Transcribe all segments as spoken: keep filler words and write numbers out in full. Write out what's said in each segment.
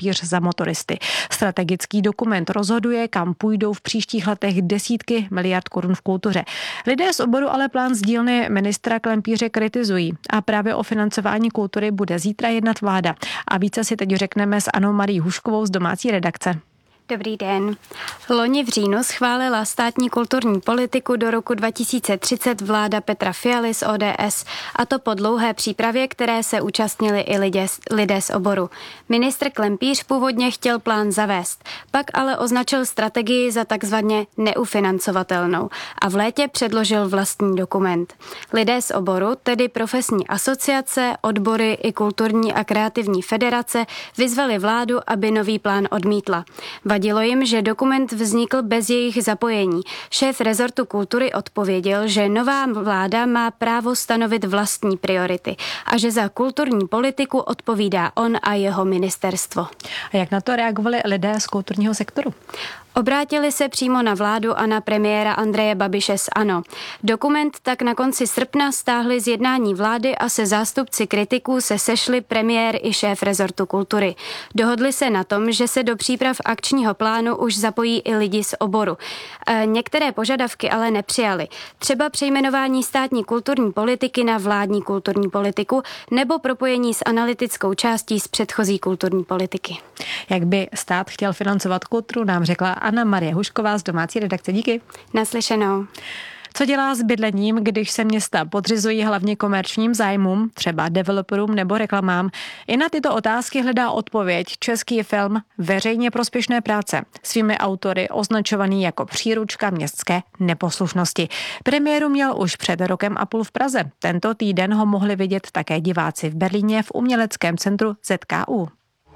Klempíř za motoristy. Strategický dokument rozhoduje, kam půjdou v příštích letech desítky miliard korun v kultuře. Lidé z oboru ale plán z dílny ministra Klempíře kritizují a právě o financování kultury bude zítra jednat vláda. A více si teď řekneme s Anou Marí Huškovou z domácí redakce. Dobrý den. Loni v říjnu schválila státní kulturní politiku do roku dva tisíce třicet vláda Petra Fialy z O D S, a to po dlouhé přípravě, které se účastnili i lidé, lidé z oboru. Ministr Klempíř původně chtěl plán zavést, pak ale označil strategii za takzvaně neufinancovatelnou a v létě předložil vlastní dokument. Lidé z oboru, tedy profesní asociace, odbory i kulturní a kreativní federace, vyzvali vládu, aby nový plán odmítla. Vadilo jim, že dokument vznikl bez jejich zapojení. Šéf rezortu kultury odpověděl, že nová vláda má právo stanovit vlastní priority a že za kulturní politiku odpovídá on a jeho ministerstvo. A jak na to reagovali lidé z kulturního sektoru? Obrátili se přímo na vládu a na premiéra Andreje Babiše z ANO. Dokument tak na konci srpna stáhli z jednání vlády a se zástupci kritiků se sešli premiér i šéf rezortu kultury. Dohodli se na tom, že se do příprav akčního plánu už zapojí i lidi z oboru. E, některé požadavky ale nepřijali. Třeba přejmenování státní kulturní politiky na vládní kulturní politiku nebo propojení s analytickou částí z předchozí kulturní politiky. Jak by stát chtěl financovat kulturu, nám řekla Anna Marie Hušková z domácí redakce. Díky. Naslyšenou. Co dělá s bydlením, když se města podřizují hlavně komerčním zájmům, třeba developerům nebo reklamám? I na tyto otázky hledá odpověď český film Veřejně prospěšné práce, svými autory označovaný jako příručka městské neposlušnosti. Premiéru měl už před rokem a půl v Praze. Tento týden ho mohli vidět také diváci v Berlíně v uměleckém centru Z K U.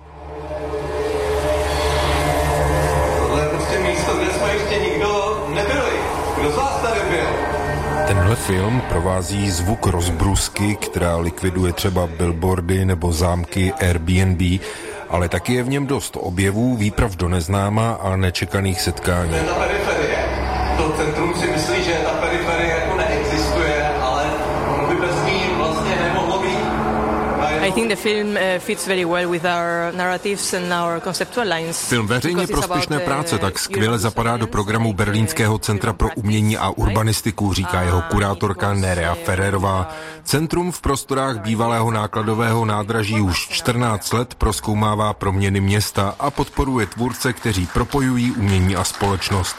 Tenhle film provází zvuk rozbrusky, která likviduje třeba billboardy nebo zámky Airbnb, ale taky je v něm dost objevů, výprav do neznáma a nečekaných setkání. To je ta periferie. To centrum si myslí, že ta periferie jako neexistuje, ale ono by bez ní vlastně nemohlo být. I think the film fits very well with our narratives and our conceptual lines. Film Veřejně prospěšné práce tak skvěle zapadá do programu Berlínského centra pro umění a urbanistiku, říká jeho kurátorka Nerea Ferrerová. Centrum v prostorách bývalého nákladového nádraží už čtrnáct let prozkoumává proměny města a podporuje tvůrce, kteří propojují umění a společnost.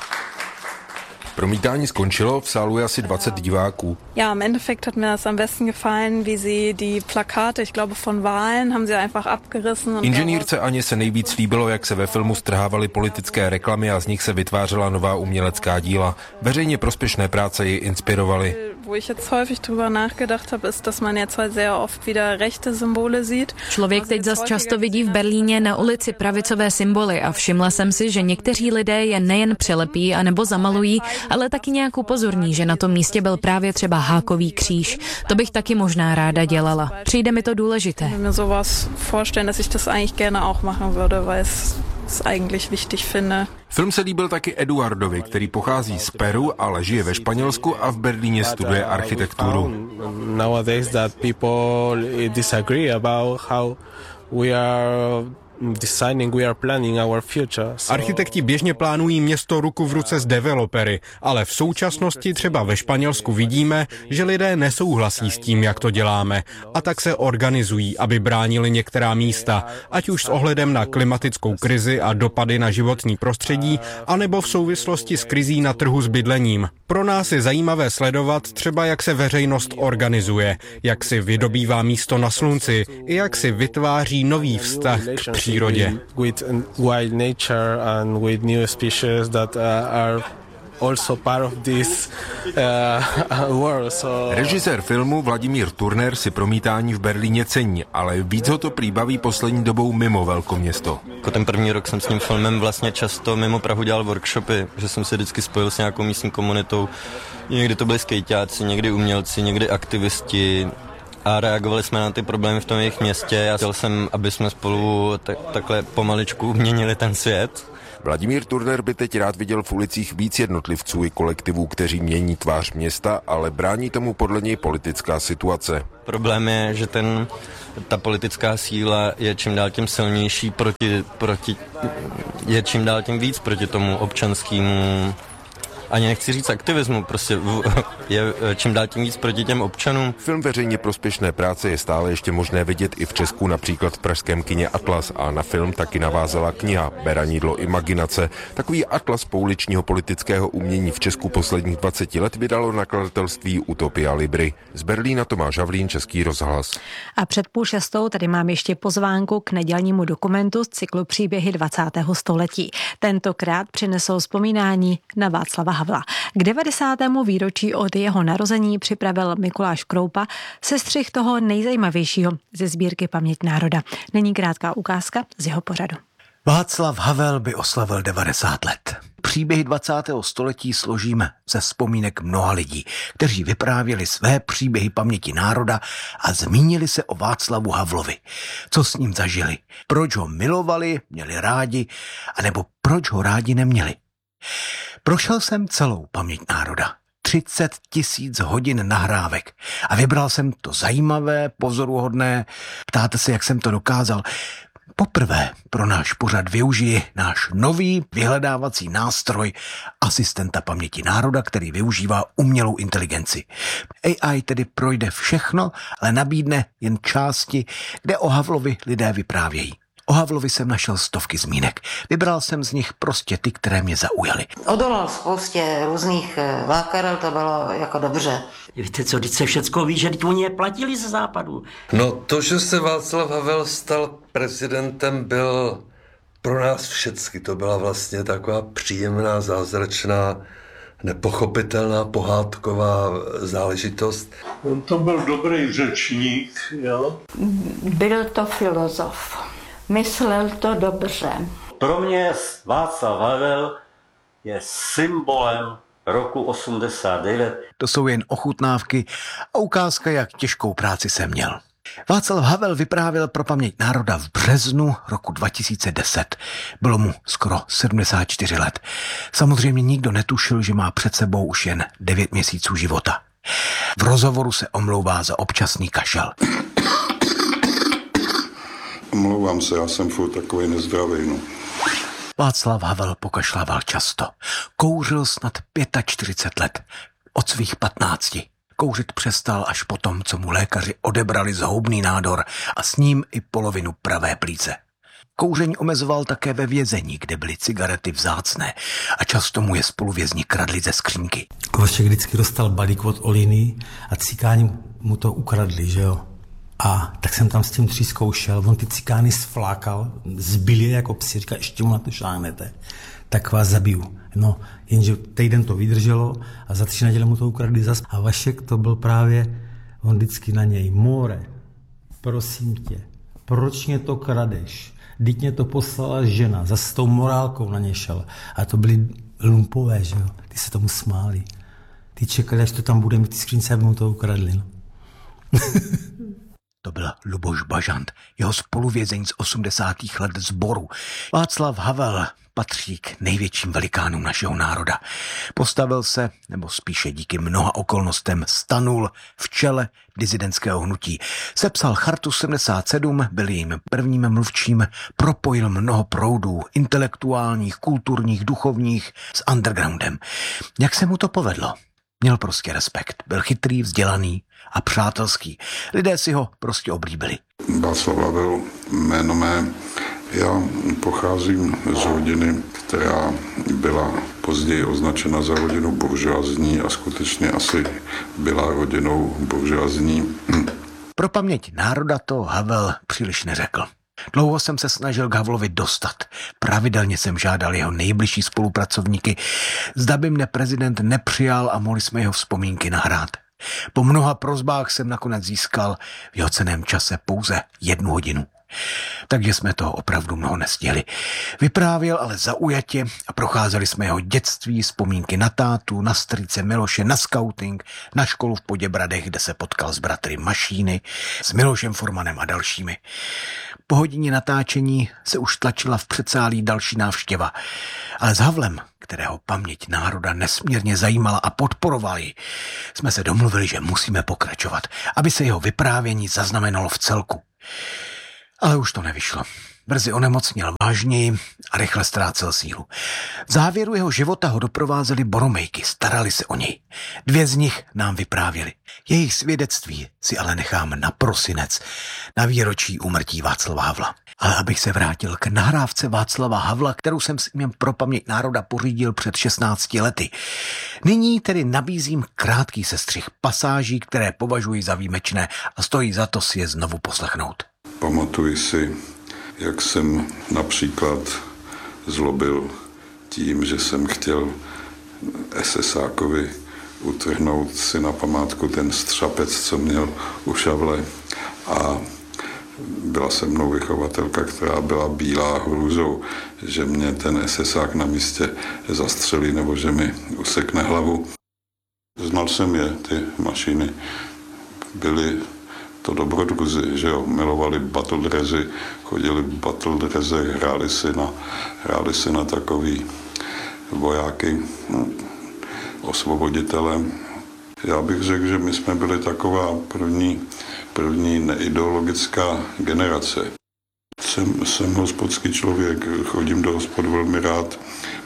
Promítání skončilo, v sálu je asi dvacet diváků. Ja, im Endeffekt hat mir das am besten gefallen, wie sie die Plakate, ich glaube von Wahlen, haben sie einfach abgerissen. Inženýrce Aně se nejvíc líbilo, jak se ve filmu strhávaly politické reklamy a z nich se vytvářela nová umělecká díla. Veřejně prospěšné práce ji inspirovaly. Wo ich jetzt häufig drüber nachgedacht habe, ist, dass man jetzt halt sehr oft wieder rechte Symbole sieht. Člověk teď zas často vidí v Berlíně na ulici pravicové symboly a všimla jsem si, že někteří lidé je nejen přelepí anebo zamalují, ale taky nějak upozorní, že na tom místě byl právě třeba hákový kříž. To bych taky možná ráda dělala. Přijde mi to důležité. Mir sowas vorstellen, dass ich das eigentlich gerne auch machen würde, weil es eigentlich wichtig finde. Film se líbil taky Eduardovi, který pochází z Peru, ale žije ve Španělsku a v Berlíně studuje architekturu. Nowadays that people disagree about how we are designing, we are planning our future. So... Architekti běžně plánují město ruku v ruce s developery, ale v současnosti třeba ve Španělsku vidíme, že lidé nesouhlasí s tím, jak to děláme, a tak se organizují, aby bránili některá místa, ať už s ohledem na klimatickou krizi a dopady na životní prostředí, anebo v souvislosti s krizí na trhu s bydlením. Pro nás je zajímavé sledovat třeba, jak se veřejnost organizuje, jak si vydobývá místo na slunci i jak si vytváří nový vztah k přírodě. With wild nature and with new species that uh, are also part of this uh, world. So... Režisér filmu Vladimír Turner si promítání v Berlíně cení, ale víc ho to prý baví poslední dobou mimo velkoměsto. Jako ten první rok jsem s tím filmem vlastně často mimo Prahu dělal workshopy, že jsem se vždycky spojil s nějakou místní komunitou. Někdy to byli skejťáci, někdy umělci, někdy aktivisti. a reagovali jsme na ty problémy v tom jejich městě. Já chtěl jsem, aby jsme spolu tak, takhle pomaličku měnili ten svět. Vladimír Turner by teď rád viděl v ulicích víc jednotlivců i kolektivů, kteří mění tvář města, ale brání tomu podle něj politická situace. Problém je, že ten, ta politická síla je čím dál tím silnější proti, proti, je čím dál tím víc proti tomu občanskému, ani nechci říct aktivismu, prostě je čím dál tím víc proti těm občanům. Film veřejně prospěšné práce je stále ještě možné vidět i v Česku, například v pražském kině Atlas, a na film taky navázala kniha Beranidlo imaginace. Takový atlas pouličního politického umění v Česku posledních dvacet let vydalo nakladatelství Utopia Libry. Z Berlína Tomáš Havlín, Český rozhlas. A před půl šestou tady mám ještě pozvánku k nedělnímu dokumentu z cyklu Příběhy dvacátého století. Tentokrát přinesou vzpomínání na Václava Havla. K devadesátému výročí od jeho narození připravil Mikuláš Kroupa sestřih toho nejzajímavějšího ze sbírky Paměť národa. Není krátká ukázka z jeho pořadu. Václav Havel by oslavil devadesát let. Příběhy dvacátého století složíme ze vzpomínek mnoha lidí, kteří vyprávěli své příběhy paměti národa a zmínili se o Václavu Havlovi. Co s ním zažili, proč ho milovali, měli rádi, anebo proč ho rádi neměli. Prošel jsem celou Paměť národa. třicet tisíc hodin nahrávek. A vybral jsem to zajímavé, pozoruhodné. Ptáte se, jak jsem to dokázal. Poprvé pro náš pořad využiji náš nový vyhledávací nástroj asistenta paměti národa, který využívá umělou inteligenci. A I tedy projde všechno, ale nabídne jen části, kde o Havlovi lidé vyprávějí. O Havlovi jsem našel stovky zmínek. Vybral jsem z nich prostě ty, které mě zaujaly. Odolal spoustě různých lákadel, to bylo jako dobře. Víte co, teď se všecko ví, že oni je platili ze západu. No to, že se Václav Havel stal prezidentem, byl pro nás všecky. To byla vlastně taková příjemná, zázračná, nepochopitelná, pohádková záležitost. On to byl dobrý řečník, jo? Byl to filozof. Myslel to dobře. Pro mě Václav Havel je symbolem roku osmdesát devět. To jsou jen ochutnávky a ukázka, jak těžkou práci jsem měl. Václav Havel vyprávěl pro Paměť národa v březnu roku dva tisíce deset. Bylo mu skoro sedmdesát čtyři let. Samozřejmě nikdo netušil, že má před sebou už jen devět měsíců života. V rozhovoru se omlouvá za občasný kašel. Omlouvám se, já jsem furt takový nezdravý, no. Václav Havel pokašlával často. Kouřil snad čtyřicet pět let. Od svých patnácti. Kouřit přestal až potom, co mu lékaři odebrali zhoubný nádor a s ním i polovinu pravé plíce. Kouření omezoval také ve vězení, kde byly cigarety vzácné a často mu je spoluvězni kradli ze skřínky. Vašek vždycky dostal balík od Oliny a cikáni mu to ukradli, že jo? A tak jsem tam s tím třískou šel, on ty cikány sflákal, zbyl je jako psi, říkal, ještě mu na to šáhnete, tak vás zabiju. No, jenže týden to vydrželo a za tři neděle mu to ukradli zas. A Vašek to byl právě, on vždycky na něj, more, prosím tě, proč mě to kradeš? Vždyť mě to poslala žena, zase s tou morálkou na ně šel. A to byli lumpové, že jo, ty se tomu smáli. Ty čekali, až to tam bude mít ty skřínce, aby mu to ukradli, no. To byl Luboš Bažant, jeho spoluvězeň z osmdesátých let Sboru. Václav Havel patří k největším velikánům našeho národa. Postavil se, nebo spíše díky mnoha okolnostem, stanul v čele disidentského hnutí. Sepsal Chartu sedmdesát sedm, byl jejím prvním mluvčím, propojil mnoho proudů, intelektuálních, kulturních, duchovních, s undergroundem. Jak se mu to povedlo? Měl prostě respekt, byl chytrý, vzdělaný a přátelský. Lidé si ho prostě oblíbili. Václav Havel, jméno mé, já pocházím z rodiny, která byla později označena za rodinu buržoazní a skutečně asi byla rodinou buržoazní. Pro Paměť národa to Havel příliš neřekl. Dlouho jsem se snažil k Havlovi dostat. Pravidelně jsem žádal jeho nejbližší spolupracovníky, zda by mne prezident nepřijal a mohli jsme jeho vzpomínky nahrát. Po mnoha prosbách jsem nakonec získal v jeho cenném čase pouze jednu hodinu. Takže jsme toho opravdu mnoho nestihli. Vyprávěl ale zaujatě a procházeli jsme jeho dětství, vzpomínky na tátu, na strýce Miloše, na skauting, na školu v Poděbradech, kde se potkal s bratry Mašíny, s Milošem Formanem a dalšími. Po hodině natáčení se už tlačila v předsálí další návštěva, ale s Havlem, kterého paměť národa nesmírně zajímala a podporoval ji, jsme se domluvili, že musíme pokračovat, aby se jeho vyprávění zaznamenalo v celku. Ale už to nevyšlo. Brzy onemocněl vážněji a rychle ztrácel sílu. V závěru jeho života ho doprovázely boromejky, starali se o něj. Dvě z nich nám vyprávěly. Jejich svědectví si ale nechám na prosinec, na výročí úmrtí Václava Havla. Ale abych se vrátil k nahrávce Václava Havla, kterou jsem si jen pro paměť národa pořídil před šestnácti lety. Nyní tedy nabízím krátký sestřih pasáží, které považuji za výjimečné a stojí za to si je znovu poslechnout. Pamatuji si, jak jsem například zlobil tím, že jsem chtěl esesákovi utrhnout si na památku ten střapec, co měl u šavle, a byla se mnou vychovatelka, která byla bílá hrůzou, že mě ten esesák na místě zastřelí nebo že mi usekne hlavu. Znal jsem je, ty Mašíny. Byly to dobrodruzi, že jo, milovali battle dresy, chodili v battle drezech, hráli si na, hráli si na takový vojáky, no, osvoboditele. Já bych řekl, že my jsme byli taková první, první neideologická generace. Jsem, jsem hospodský člověk, chodím do hospod velmi rád,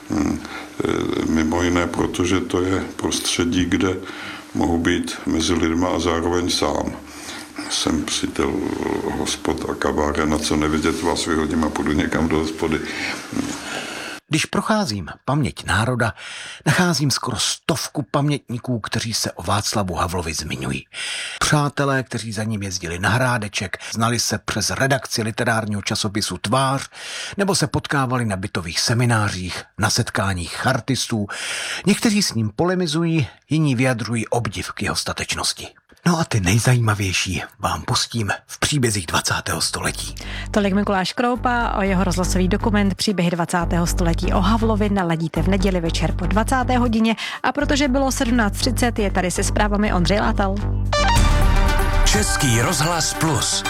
mimo jiné, protože to je prostředí, kde mohu být mezi lidma a zároveň sám. Jsem přítel hospod a kaváren, a co nevidět, vás vyhodím a půjdu někam do hospody. Když procházím paměť národa, nacházím skoro stovku pamětníků, kteří se o Václavu Havlovi zmiňují. Přátelé, kteří za ním jezdili na Hrádeček, znali se přes redakci literárního časopisu Tvář, nebo se potkávali na bytových seminářích, na setkáních chartistů. Někteří s ním polemizují, jiní vyjadřují obdiv k jeho statečnosti. No a ty nejzajímavější vám pustím v příbězích dvacátého století. Tolik Mikuláš Kroupa, o jeho rozhlasový dokument Příběhy dvacátého století o Havlovi naladíte v neděli večer po dvacáté hodině a protože bylo sedmnáct třicet, je tady se zprávami Ondřej Látal. Český rozhlas Plus.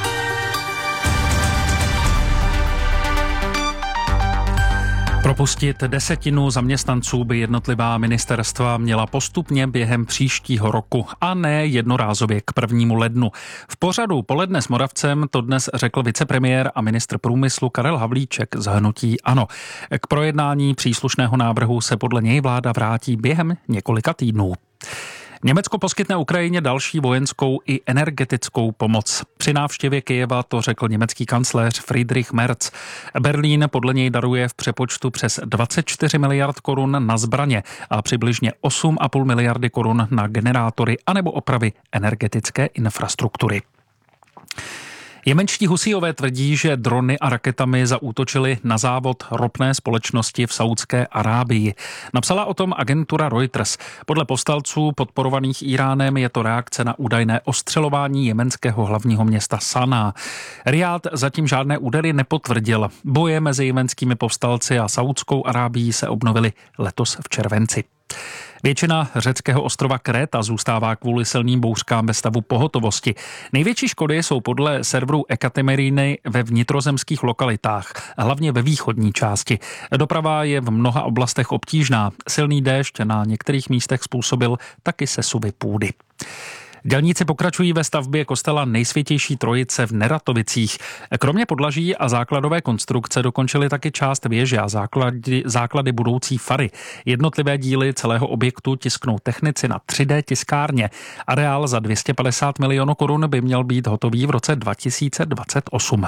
Propustit desetinu zaměstnanců by jednotlivá ministerstva měla postupně během příštího roku a ne jednorázově k prvnímu lednu. V pořadu Poledne s Moravcem to dnes řekl vicepremiér a ministr průmyslu Karel Havlíček z hnutí ANO. K projednání příslušného návrhu se podle něj vláda vrátí během několika týdnů. Německo poskytne Ukrajině další vojenskou i energetickou pomoc. Při návštěvě Kyjeva to řekl německý kancléř Friedrich Merz. Berlín podle něj daruje v přepočtu přes dvacet čtyři miliard korun na zbraně a přibližně osm a půl miliardy korun na generátory anebo opravy energetické infrastruktury. Jemenští Husíové tvrdí, že drony a raketami zaútočili na závod ropné společnosti v Saúdské Arábii. Napsala o tom agentura Reuters. Podle povstalců podporovaných Íránem je to reakce na údajné ostřelování jemenského hlavního města Saná. Riád zatím žádné údery nepotvrdil. Boje mezi jemenskými povstalci a Saúdskou Arábií se obnovily letos v červenci. Většina řeckého ostrova Kréta zůstává kvůli silným bouřkám ve stavu pohotovosti. Největší škody jsou podle serveru Ekatemeriny ve vnitrozemských lokalitách, hlavně ve východní části. Doprava je v mnoha oblastech obtížná. Silný déšť na některých místech způsobil taky sesuvy půdy. Dělníci pokračují ve stavbě kostela Nejsvětější Trojice v Neratovicích. Kromě podlaží a základové konstrukce dokončili taky část věže a základy, základy budoucí fary. Jednotlivé díly celého objektu tisknou technici na tři dé tiskárně. Areál za dvě stě padesát milionů korun by měl být hotový v roce dva tisíce dvacet osm.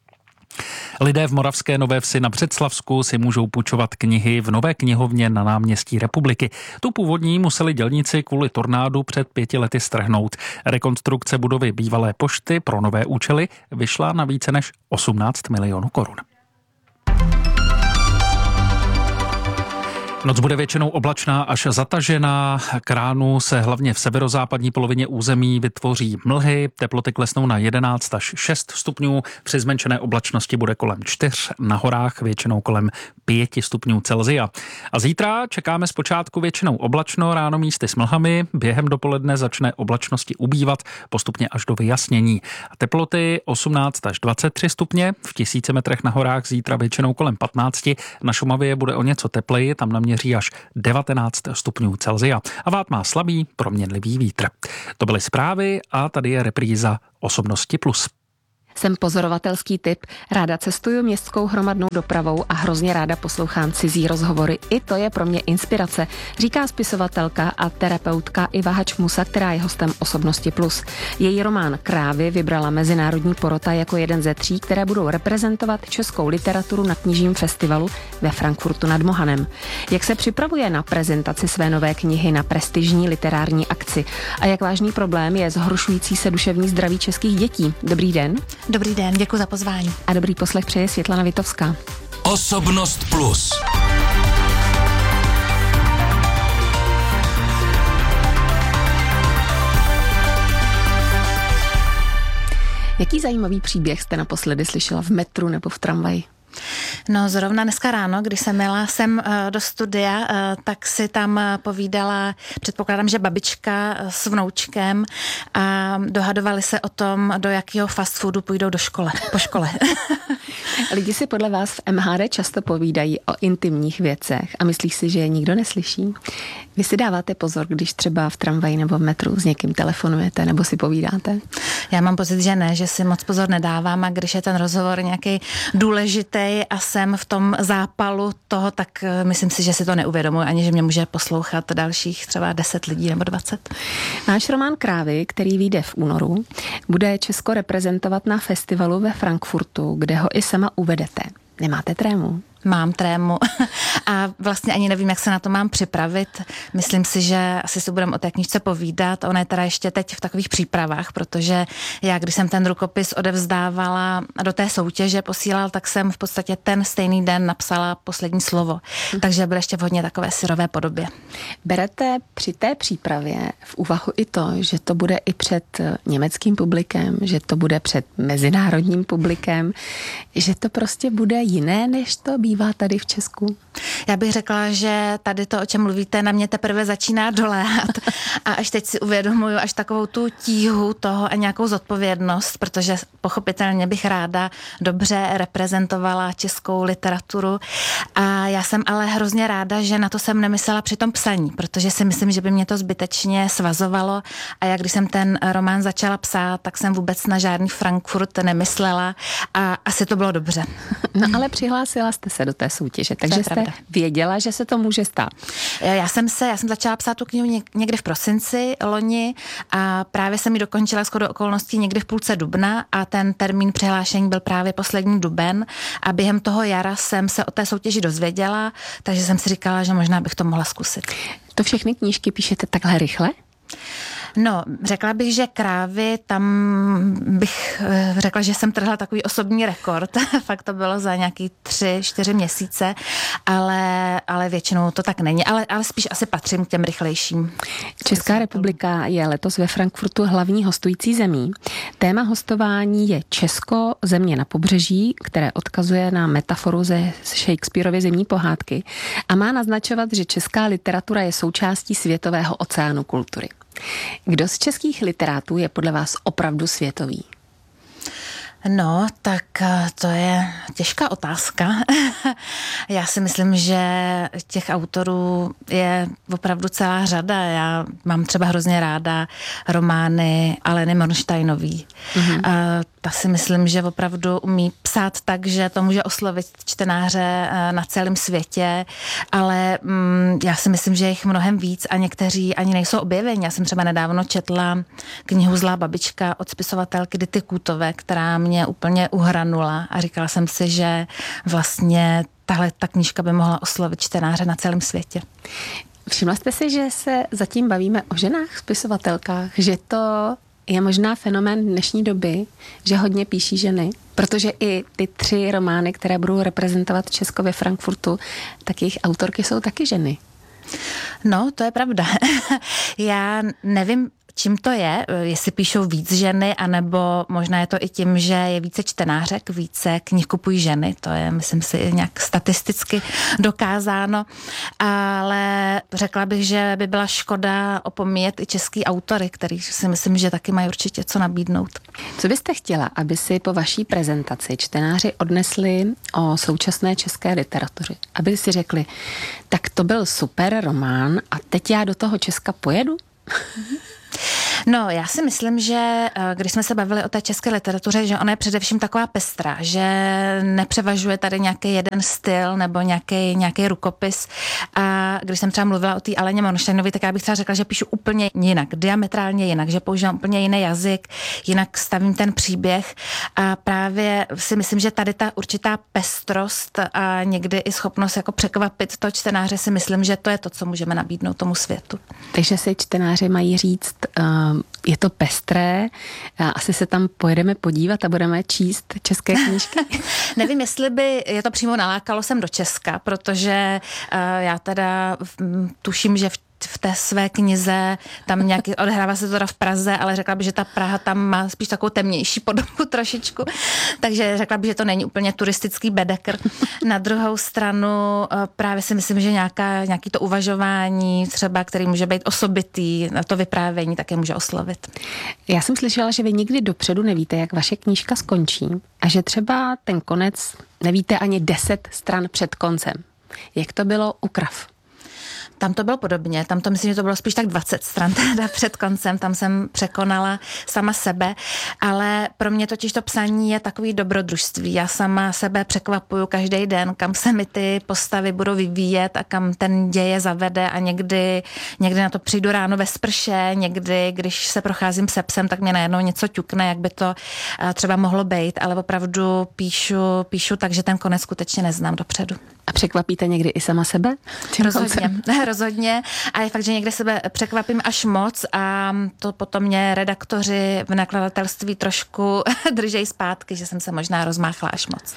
Lidé v Moravské Nové Vsi na Břeclavsku si můžou půjčovat knihy v nové knihovně na náměstí Republiky. Tu původní museli dělníci kvůli tornádu před pěti lety strhnout. Rekonstrukce budovy bývalé pošty pro nové účely vyšla na více než osmnáct milionů korun. Noc bude většinou oblačná až zatažená. K ránu se hlavně v severozápadní polovině území vytvoří mlhy. Teploty klesnou na jedenáct až šest stupňů. Při zmenšené oblačnosti bude kolem čtyř, na horách většinou kolem pět stupňů Celsia. A zítra čekáme zpočátku většinou oblačno, ráno místy s mlhami. Během dopoledne začne oblačnosti ubývat postupně až do vyjasnění. A teploty osmnáct až dvacet tři stupně. V tisíci metrech na horách zítra většinou kolem patnáct. Na Šumavě bude o něco tepleji, tam na měří až devatenáct stupňů Celsia. A vád má slabý, proměnlivý vítr. To byly zprávy a tady je repríza Osobnosti plus. Jsem pozorovatelský typ, ráda cestuju městskou hromadnou dopravou a hrozně ráda poslouchám cizí rozhovory. I to je pro mě inspirace, říká spisovatelka a terapeutka Iva Hačmusa, která je hostem Osobnosti plus. Její román Krávy vybrala Mezinárodní porota jako jeden ze tří, které budou reprezentovat českou literaturu na knižním festivalu ve Frankfurtu nad Mohanem. Jak se připravuje na prezentaci své nové knihy na prestižní literární akci a jak vážný problém je zhoršující se duševní zdraví českých dětí. Dobrý den. Dobrý den, děkuji za pozvání. A dobrý poslech přeje Světlana Vitovská. Osobnost plus. Jaký zajímavý příběh jste naposledy slyšela v metru nebo v tramvaji? No zrovna dneska ráno, když jsem jela sem do studia, tak si tam povídala, předpokládám, že babička s vnoučkem a dohadovali se o tom, do jakého fast foodu půjdou do škole, po škole. Lidi si podle vás v M H D často povídají o intimních věcech a myslí si, že je nikdo neslyší. Vy si dáváte pozor, když třeba v tramvaji nebo v metru s někým telefonujete nebo si povídáte? Já mám pocit, že ne, že si moc pozor nedávám a když je ten rozhovor nějaký důležitý a jsem v tom zápalu toho, tak myslím si, že si to neuvědomuji, ani že mě může poslouchat dalších třeba deset lidí nebo dvacet. Váš román Krávy, který vyjde v únoru, bude Česko reprezentovat na festivalu ve Frankfurtu, kde ho i sama uvedete. Nemáte trému? Mám trému a vlastně ani nevím, jak se na to mám připravit. Myslím si, že asi si budeme o té knížce povídat. Ona je teda ještě teď v takových přípravách, protože já, když jsem ten rukopis odevzdávala do té soutěže, posílal, tak jsem v podstatě ten stejný den napsala poslední slovo. Takže bude ještě v hodně takové syrové podobě. Berete při té přípravě v úvahu i to, že to bude i před německým publikem, že to bude před mezinárodním publikem, že to prostě bude jiné, než to bývá tady v Česku? Já bych řekla, že tady to, o čem mluvíte, na mě teprve začíná doléhat a až teď si uvědomuju až takovou tu tíhu toho a nějakou zodpovědnost, protože pochopitelně bych ráda dobře reprezentovala českou literaturu a já jsem ale hrozně ráda, že na to jsem nemyslela při tom psaní, protože si myslím, že by mě to zbytečně svazovalo a já když jsem ten román začala psát, tak jsem vůbec na žádný Frankfurt nemyslela a asi to bylo dobře. No ale přihlásila jste se do té soutěže, takže jste pravda. Věděla, že se to může stát. Já jsem se, já jsem začala psát tu knihu někdy v prosinci loni a právě jsem ji dokončila shodou okolností někdy v půlce dubna a ten termín přihlášení byl právě poslední duben a během toho jara jsem se o té soutěži dozvěděla, takže jsem si říkala, že možná bych to mohla zkusit. To všechny knížky píšete takhle rychle? No, řekla bych, že Krávy, tam bych řekla, že jsem trhla takový osobní rekord. Fakt to bylo za nějaký tři, čtyři měsíce, ale, ale většinou to tak není. Ale, ale spíš asi patřím k těm rychlejším. Česká republika je letos ve Frankfurtu hlavní hostující zemí. Téma hostování je Česko, země na pobřeží, které odkazuje na metaforu ze Shakespearovy Zimní pohádky a má naznačovat, že česká literatura je součástí světového oceánu kultury. Kdo z českých literátů je podle vás opravdu světový? No, tak to je těžká otázka. Já si myslím, že těch autorů je opravdu celá řada. Já mám třeba hrozně ráda romány Aleny Mornsteinový. Mm-hmm. Ta si myslím, že opravdu umí psát tak, že to může oslovit čtenáře na celém světě, ale mm, já si myslím, že je jich mnohem víc a někteří ani nejsou objeveni. Já jsem třeba nedávno četla knihu Zlá babička od spisovatelky Dity Kůtové, která mě úplně uhranula a říkala jsem si, že vlastně tahle ta knížka by mohla oslovit čtenáře na celém světě. Všimla jste si, že se zatím bavíme o ženách spisovatelkách, že to je možná fenomén dnešní doby, že hodně píší ženy, protože i ty tři romány, které budou reprezentovat Česko ve Frankfurtu, tak jejich autorky jsou taky ženy. No, to je pravda. Já nevím, čím to je, jestli píšou víc ženy, anebo možná je to i tím, že je více čtenářek, více knih kupují ženy, to je, myslím si, nějak statisticky dokázáno, ale řekla bych, že by byla škoda opomíjet i český autory, který si myslím, že taky mají určitě co nabídnout. Co byste chtěla, aby si po vaší prezentaci čtenáři odnesli o současné české literatuře? Aby si řekli, tak to byl super román a teď já do toho Česka pojedu? No, já si myslím, že když jsme se bavili o té české literatuře, že ona je především taková pestrá, že nepřevažuje tady nějaký jeden styl nebo nějaký, nějaký rukopis. A když jsem třeba mluvila o té Aleně Monštejnové, tak já bych třeba řekla, že píšu úplně jinak, diametrálně jinak, že používám úplně jiný jazyk, jinak stavím ten příběh. A právě si myslím, že tady ta určitá pestrost a někdy i schopnost jako překvapit to čtenáře, si myslím, že to je to, co můžeme nabídnout tomu světu. Takže si čtenáři mají říct, uh, je to pestré, asi se tam pojedeme podívat a budeme číst české knížky? Nevím, jestli by je to přímo nalákalo sem do Česka, protože uh, já teda tuším, že v v té své knize, tam nějaký, odehrává se to teda v Praze, ale řekla bych, že ta Praha tam má spíš takovou temnější podobu trošičku, takže řekla bych, že to není úplně turistický bedekr. Na druhou stranu právě si myslím, že nějaká, nějaký to uvažování třeba, který může být osobitý, to vyprávění také může oslovit. Já jsem slyšela, že vy nikdy dopředu nevíte, jak vaše knížka skončí a že třeba ten konec nevíte ani deset stran před koncem. Jak to bylo u Krav? Tam to bylo podobně, tam to myslím, že to bylo spíš tak dvacet stran teda před koncem, tam jsem překonala sama sebe, ale pro mě totiž to psaní je takový dobrodružství. Já sama sebe překvapuju každý den, kam se mi ty postavy budou vyvíjet a kam ten děje zavede a někdy, někdy na to přijdu ráno ve sprše, někdy, když se procházím se psem, tak mě najednou něco ťukne, jak by to třeba mohlo být, ale opravdu píšu, píšu tak, že ten konec skutečně neznám dopředu. A překvapíte někdy i sama sebe? Rozhodně, rozhodně. A je fakt, že někdy sebe překvapím až moc a to potom mě redaktoři v nakladatelství trošku držejí zpátky, že jsem se možná rozmáchla až moc.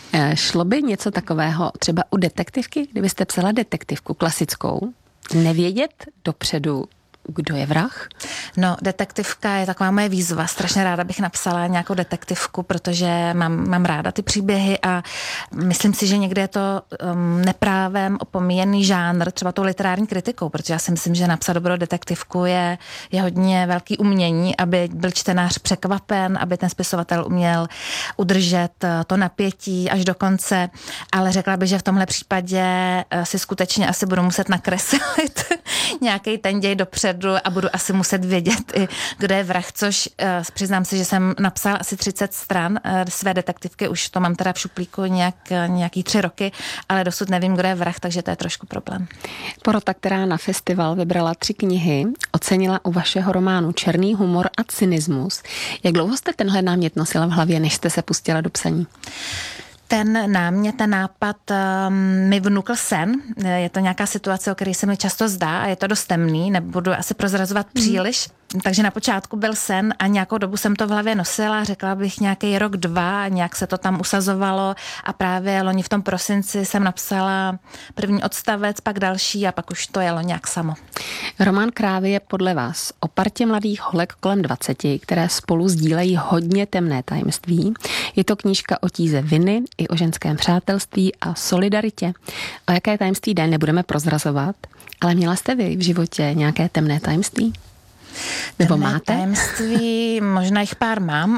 Šlo by něco takového třeba u detektivky, kdybyste psala detektivku klasickou, nevědět dopředu, kdo je vrah? No, detektivka je taková moje výzva. Strašně ráda bych napsala nějakou detektivku, protože mám, mám ráda ty příběhy a myslím si, že někde je to um, neprávem opomíjený žánr, třeba tou literární kritikou, protože já si myslím, že napsat dobrou detektivku je, je hodně velký umění, aby byl čtenář překvapen, aby ten spisovatel uměl udržet to napětí až do konce, ale řekla bych, že v tomhle případě si skutečně asi budu muset nakreslit nějaký ten děj dopředu a budu asi muset vědět i, kdo je vrah, což uh, přiznám si, že jsem napsala asi třicet stran uh, své detektivky, už to mám teda v šuplíku nějak, uh, nějaký tři roky, ale dosud nevím, kdo je vrah, takže to je trošku problém. Porota, která na festival vybrala tři knihy, ocenila u vašeho románu Černý humor a cynismus. Jak dlouho jste tenhle námět nosila v hlavě, než jste se pustila do psaní? Ten námět, ten nápad um, mi vnukl sen. Je to nějaká situace, o které se mi často zdá a je to dost temný, nebudu asi prozrazovat mm. příliš. Takže na počátku byl sen a nějakou dobu jsem to v hlavě nosila, řekla bych nějaký rok, dva, nějak se to tam usazovalo a právě loni v tom prosinci jsem napsala první odstavec, pak další a pak už to jelo nějak samo. Román Krávy je podle vás o partě mladých holek kolem dvaceti, které spolu sdílejí hodně temné tajemství. Je to knížka o tíze viny i o ženském přátelství a solidaritě. O jaké tajemství jde, nebudeme prozrazovat, ale měla jste vy v životě nějaké temné tajemství? Nebo temné máte? Tajemství, možná jich pár mám,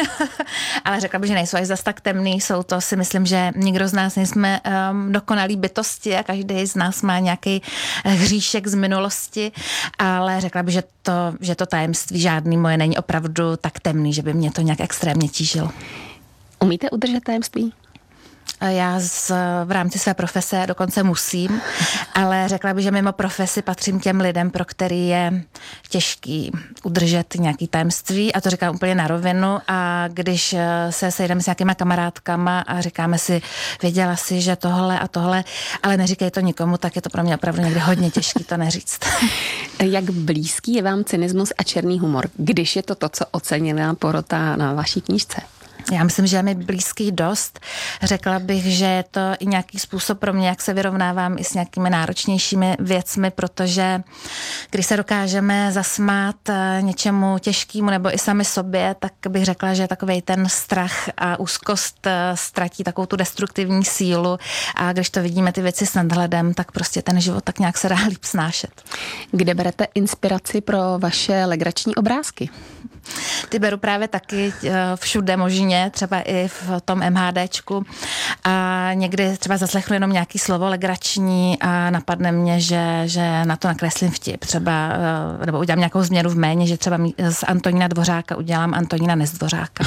ale řekla bych, že nejsou až zas tak temný. Jsou to, si myslím, že nikdo z nás nejsme um, dokonalý bytosti a každý z nás má nějaký hříšek z minulosti, ale řekla bych, že to, že to tajemství žádný moje není opravdu tak temný, že by mě to nějak extrémně tížilo. Umíte udržet tajemství? Já z, v rámci své profese dokonce musím, ale řekla bych, že mimo profesi patřím těm lidem, pro který je těžký udržet nějaký tajemství, a to říkám úplně na rovinu. A když se sejdeme s nějakýma kamarádkama a říkáme si, věděla si, že tohle a tohle, ale neříkej to nikomu, tak je to pro mě opravdu někdy hodně těžký to neříct. Jak blízký je vám cynismus a černý humor, když je to to, co ocenila porota na vaší knížce? Já myslím, že je mi blízký dost. Řekla bych, že je to i nějaký způsob pro mě, jak se vyrovnávám i s nějakými náročnějšími věcmi, protože když se dokážeme zasmát něčemu těžkému nebo i sami sobě, tak bych řekla, že takovej ten strach a úzkost ztratí takovou tu destruktivní sílu, a když to vidíme ty věci s nadhledem, tak prostě ten život tak nějak se dá líp snášet. Kde berete inspiraci pro vaše legrační obrázky? Ty beru právě taky všude možně, třeba i v tom MHDčku, a někdy třeba zaslechnu jenom nějaký slovo legrační a napadne mě, že, že na to nakreslím vtip, třeba, nebo udělám nějakou změnu v jméně, že třeba z Antonína Dvořáka udělám Antonína Nezdvořáka.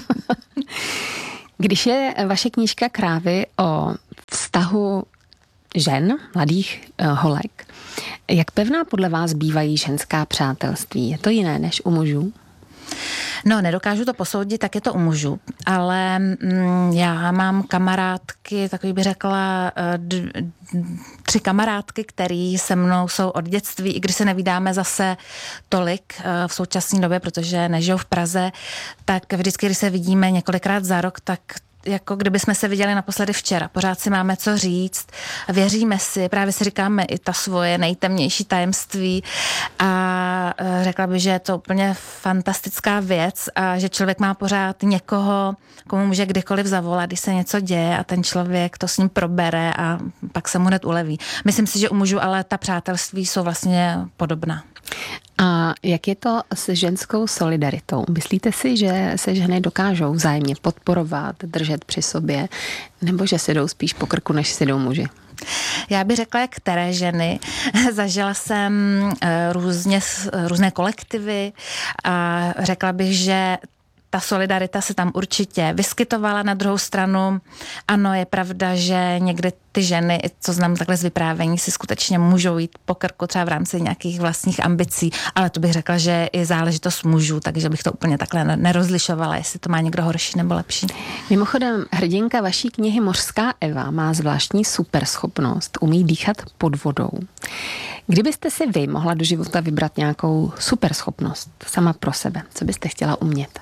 Když je vaše knížka Krávy o vztahu žen, mladých holek, jak pevná podle vás bývají ženská přátelství? Je to jiné než u mužů? No, nedokážu to posoudit, tak je to u mužů, ale mm, já mám kamarádky, takový bych řekla, d, d, tři kamarádky, který se mnou jsou od dětství, i když se nevídáme zase tolik v současné době, protože nežijou v Praze, tak vždycky, když se vidíme několikrát za rok, tak jako kdyby jsme se viděli naposledy včera. Pořád si máme co říct, věříme si, právě si říkáme i ta svoje nejtemnější tajemství, a řekla bych, že je to úplně fantastická věc a že člověk má pořád někoho, komu může kdykoliv zavolat, když se něco děje, a ten člověk to s ním probere a pak se mu hned uleví. Myslím si, že u mužů ale ta přátelství jsou vlastně podobná. A jak je to s ženskou solidaritou? Myslíte si, že se ženy dokážou vzájemně podporovat, držet při sobě, nebo že si jdou spíš po krku, než si jdou muži? Já bych řekla, jak které ženy. Zažila jsem různě, různé kolektivy a řekla bych, že ta solidarita se tam určitě vyskytovala. Na druhou stranu, ano, je pravda, že někdy ty ženy, co znám takhle z vyprávění, si skutečně můžou jít po krku třeba v rámci nějakých vlastních ambicí, ale to bych řekla, že je záležitost mužů, takže bych to úplně takhle nerozlišovala, jestli to má někdo horší nebo lepší. Mimochodem, hrdinka vaší knihy Mořská Eva má zvláštní superschopnost, umí dýchat pod vodou. Kdybyste si vy mohla do života vybrat nějakou superschopnost sama pro sebe, co byste chtěla umět?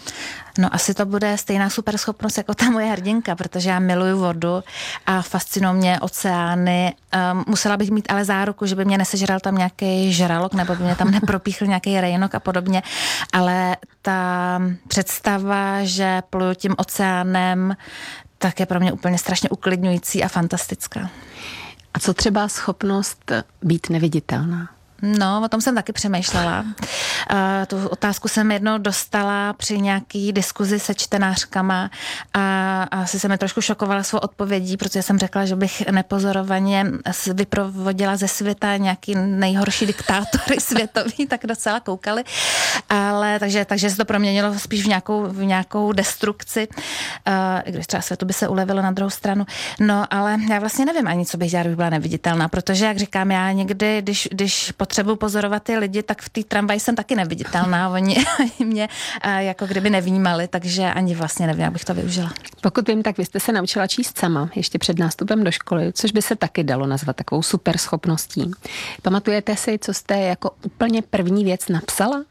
No, asi to bude stejná superschopnost jako ta moje hrdinka, protože já miluju vodu a fascinují mě oceány. Um, musela bych mít ale záruku, že by mě nesežral tam nějaký žralok nebo by mě tam nepropíchl nějaký rejnok a podobně, ale ta představa, že pluju tím oceánem, tak je pro mě úplně strašně uklidňující a fantastická. A co třeba schopnost být neviditelná? No, o tom jsem taky přemýšlela. Uh, tu otázku jsem jednou dostala při nějaký diskuzi se čtenářkama a asi se mi trošku šokovala svou odpovědí, protože jsem řekla, že bych nepozorovaně vyprovodila ze světa nějaký nejhorší diktátory světový, tak docela koukali. Ale takže, takže se to proměnilo spíš v nějakou, v nějakou destrukci, uh, i když třeba světu by se ulevilo na druhou stranu. No, ale já vlastně nevím ani, co bych dělala, kdyby byla neviditelná, protože, jak říkám, já někdy, když, když potřebuji pozorovat ty lidi, tak v té tramvaji jsem taky neviditelná. Oni mě jako kdyby nevnímali, takže ani vlastně nevím, jak bych to využila. Pokud vím, tak vy jste se naučila číst sama ještě před nástupem do školy, což by se taky dalo nazvat takovou super schopností. Pamatujete si, co jste jako úplně první věc napsala?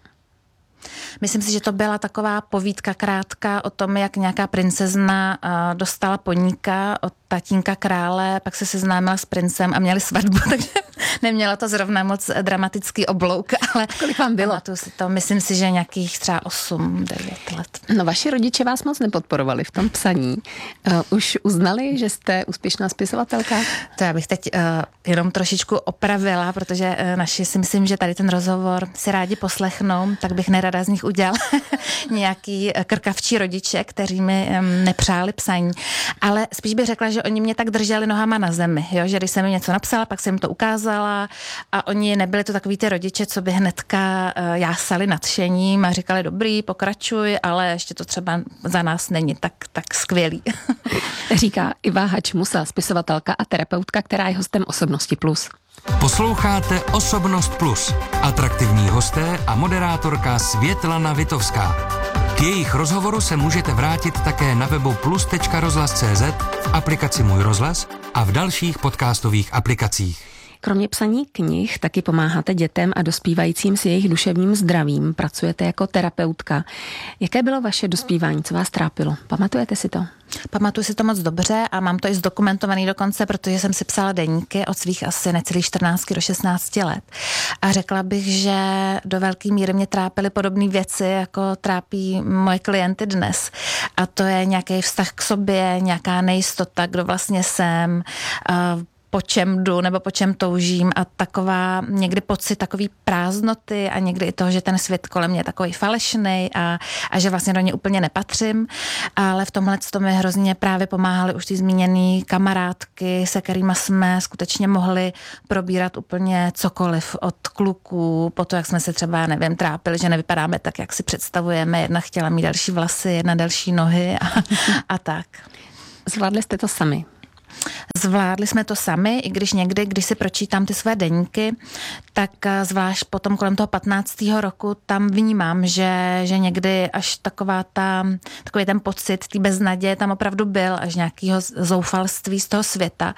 Myslím si, že to byla taková povídka krátká o tom, jak nějaká princezna dostala poníka od tatínka krále, pak se seznámila s princem a měli svatbu, takže neměla to zrovna moc dramatický oblouk, ale kolik vám bylo? Si to, myslím si, že nějakých třeba osm devět let. No, vaši rodiče vás moc nepodporovali v tom psaní. Uh, už uznali, že jste úspěšná spisovatelka? To já bych teď uh, jenom trošičku opravila, protože uh, naši si myslím, že tady ten rozhovor si rádi poslechnou, tak bych nerada z nich udělala nějaký krkavčí rodiče, kteří mi um, nepřáli psaní. Ale spíš bych řekla, že oni mě tak drželi nohama na zemi, jo? Že když jsem jim něco napsala, pak jsem jim to ukázala ukázala a oni nebyli to takový ty rodiče, co by hnedka jásali nadšením a říkali dobrý, pokračuj, ale ještě to třeba za nás není tak, tak skvělý. Říká Iva Hačmusa, spisovatelka a terapeutka, která je hostem Osobnosti plus. Posloucháte Osobnost plus. Atraktivní hosté a moderátorka Světlana Vitovská. K jejich rozhovoru se můžete vrátit také na webu plus tečka rozhlas tečka cé zet, v aplikaci Můj rozhlas a v dalších podcastových aplikacích. Kromě psaní knih taky pomáháte dětem a dospívajícím s jejich duševním zdravím. Pracujete jako terapeutka. Jaké bylo vaše dospívání? Co vás trápilo? Pamatujete si to? Pamatuju si to moc dobře a mám to i zdokumentovaný dokonce, protože jsem si psala deníky od svých asi necelých čtrnácti do šestnácti let. A řekla bych, že do velké míry mě trápily podobné věci, jako trápí moje klienty dnes. A to je nějaký vztah k sobě, nějaká nejistota, kdo vlastně jsem, uh, po čem jdu nebo po čem toužím a taková někdy pocit takový prázdnoty a někdy i toho, že ten svět kolem mě je takový falešný a, a že vlastně do něj úplně nepatřím, ale v tomhle to mi hrozně právě pomáhaly už ty zmíněné kamarádky, se kterými jsme skutečně mohli probírat úplně cokoliv od kluků, po to, jak jsme se třeba, nevím, trápili, že nevypadáme tak, jak si představujeme, jedna chtěla mít další vlasy, jedna delší nohy a, a tak. Zvládli jste to sami? Zvládli jsme to sami, i když někdy, když si pročítám ty své deníky, tak zvlášť potom kolem toho patnáctého roku tam vnímám, že, že někdy až taková ta, takový ten pocit té beznaděje tam opravdu byl, až nějakého zoufalství z toho světa.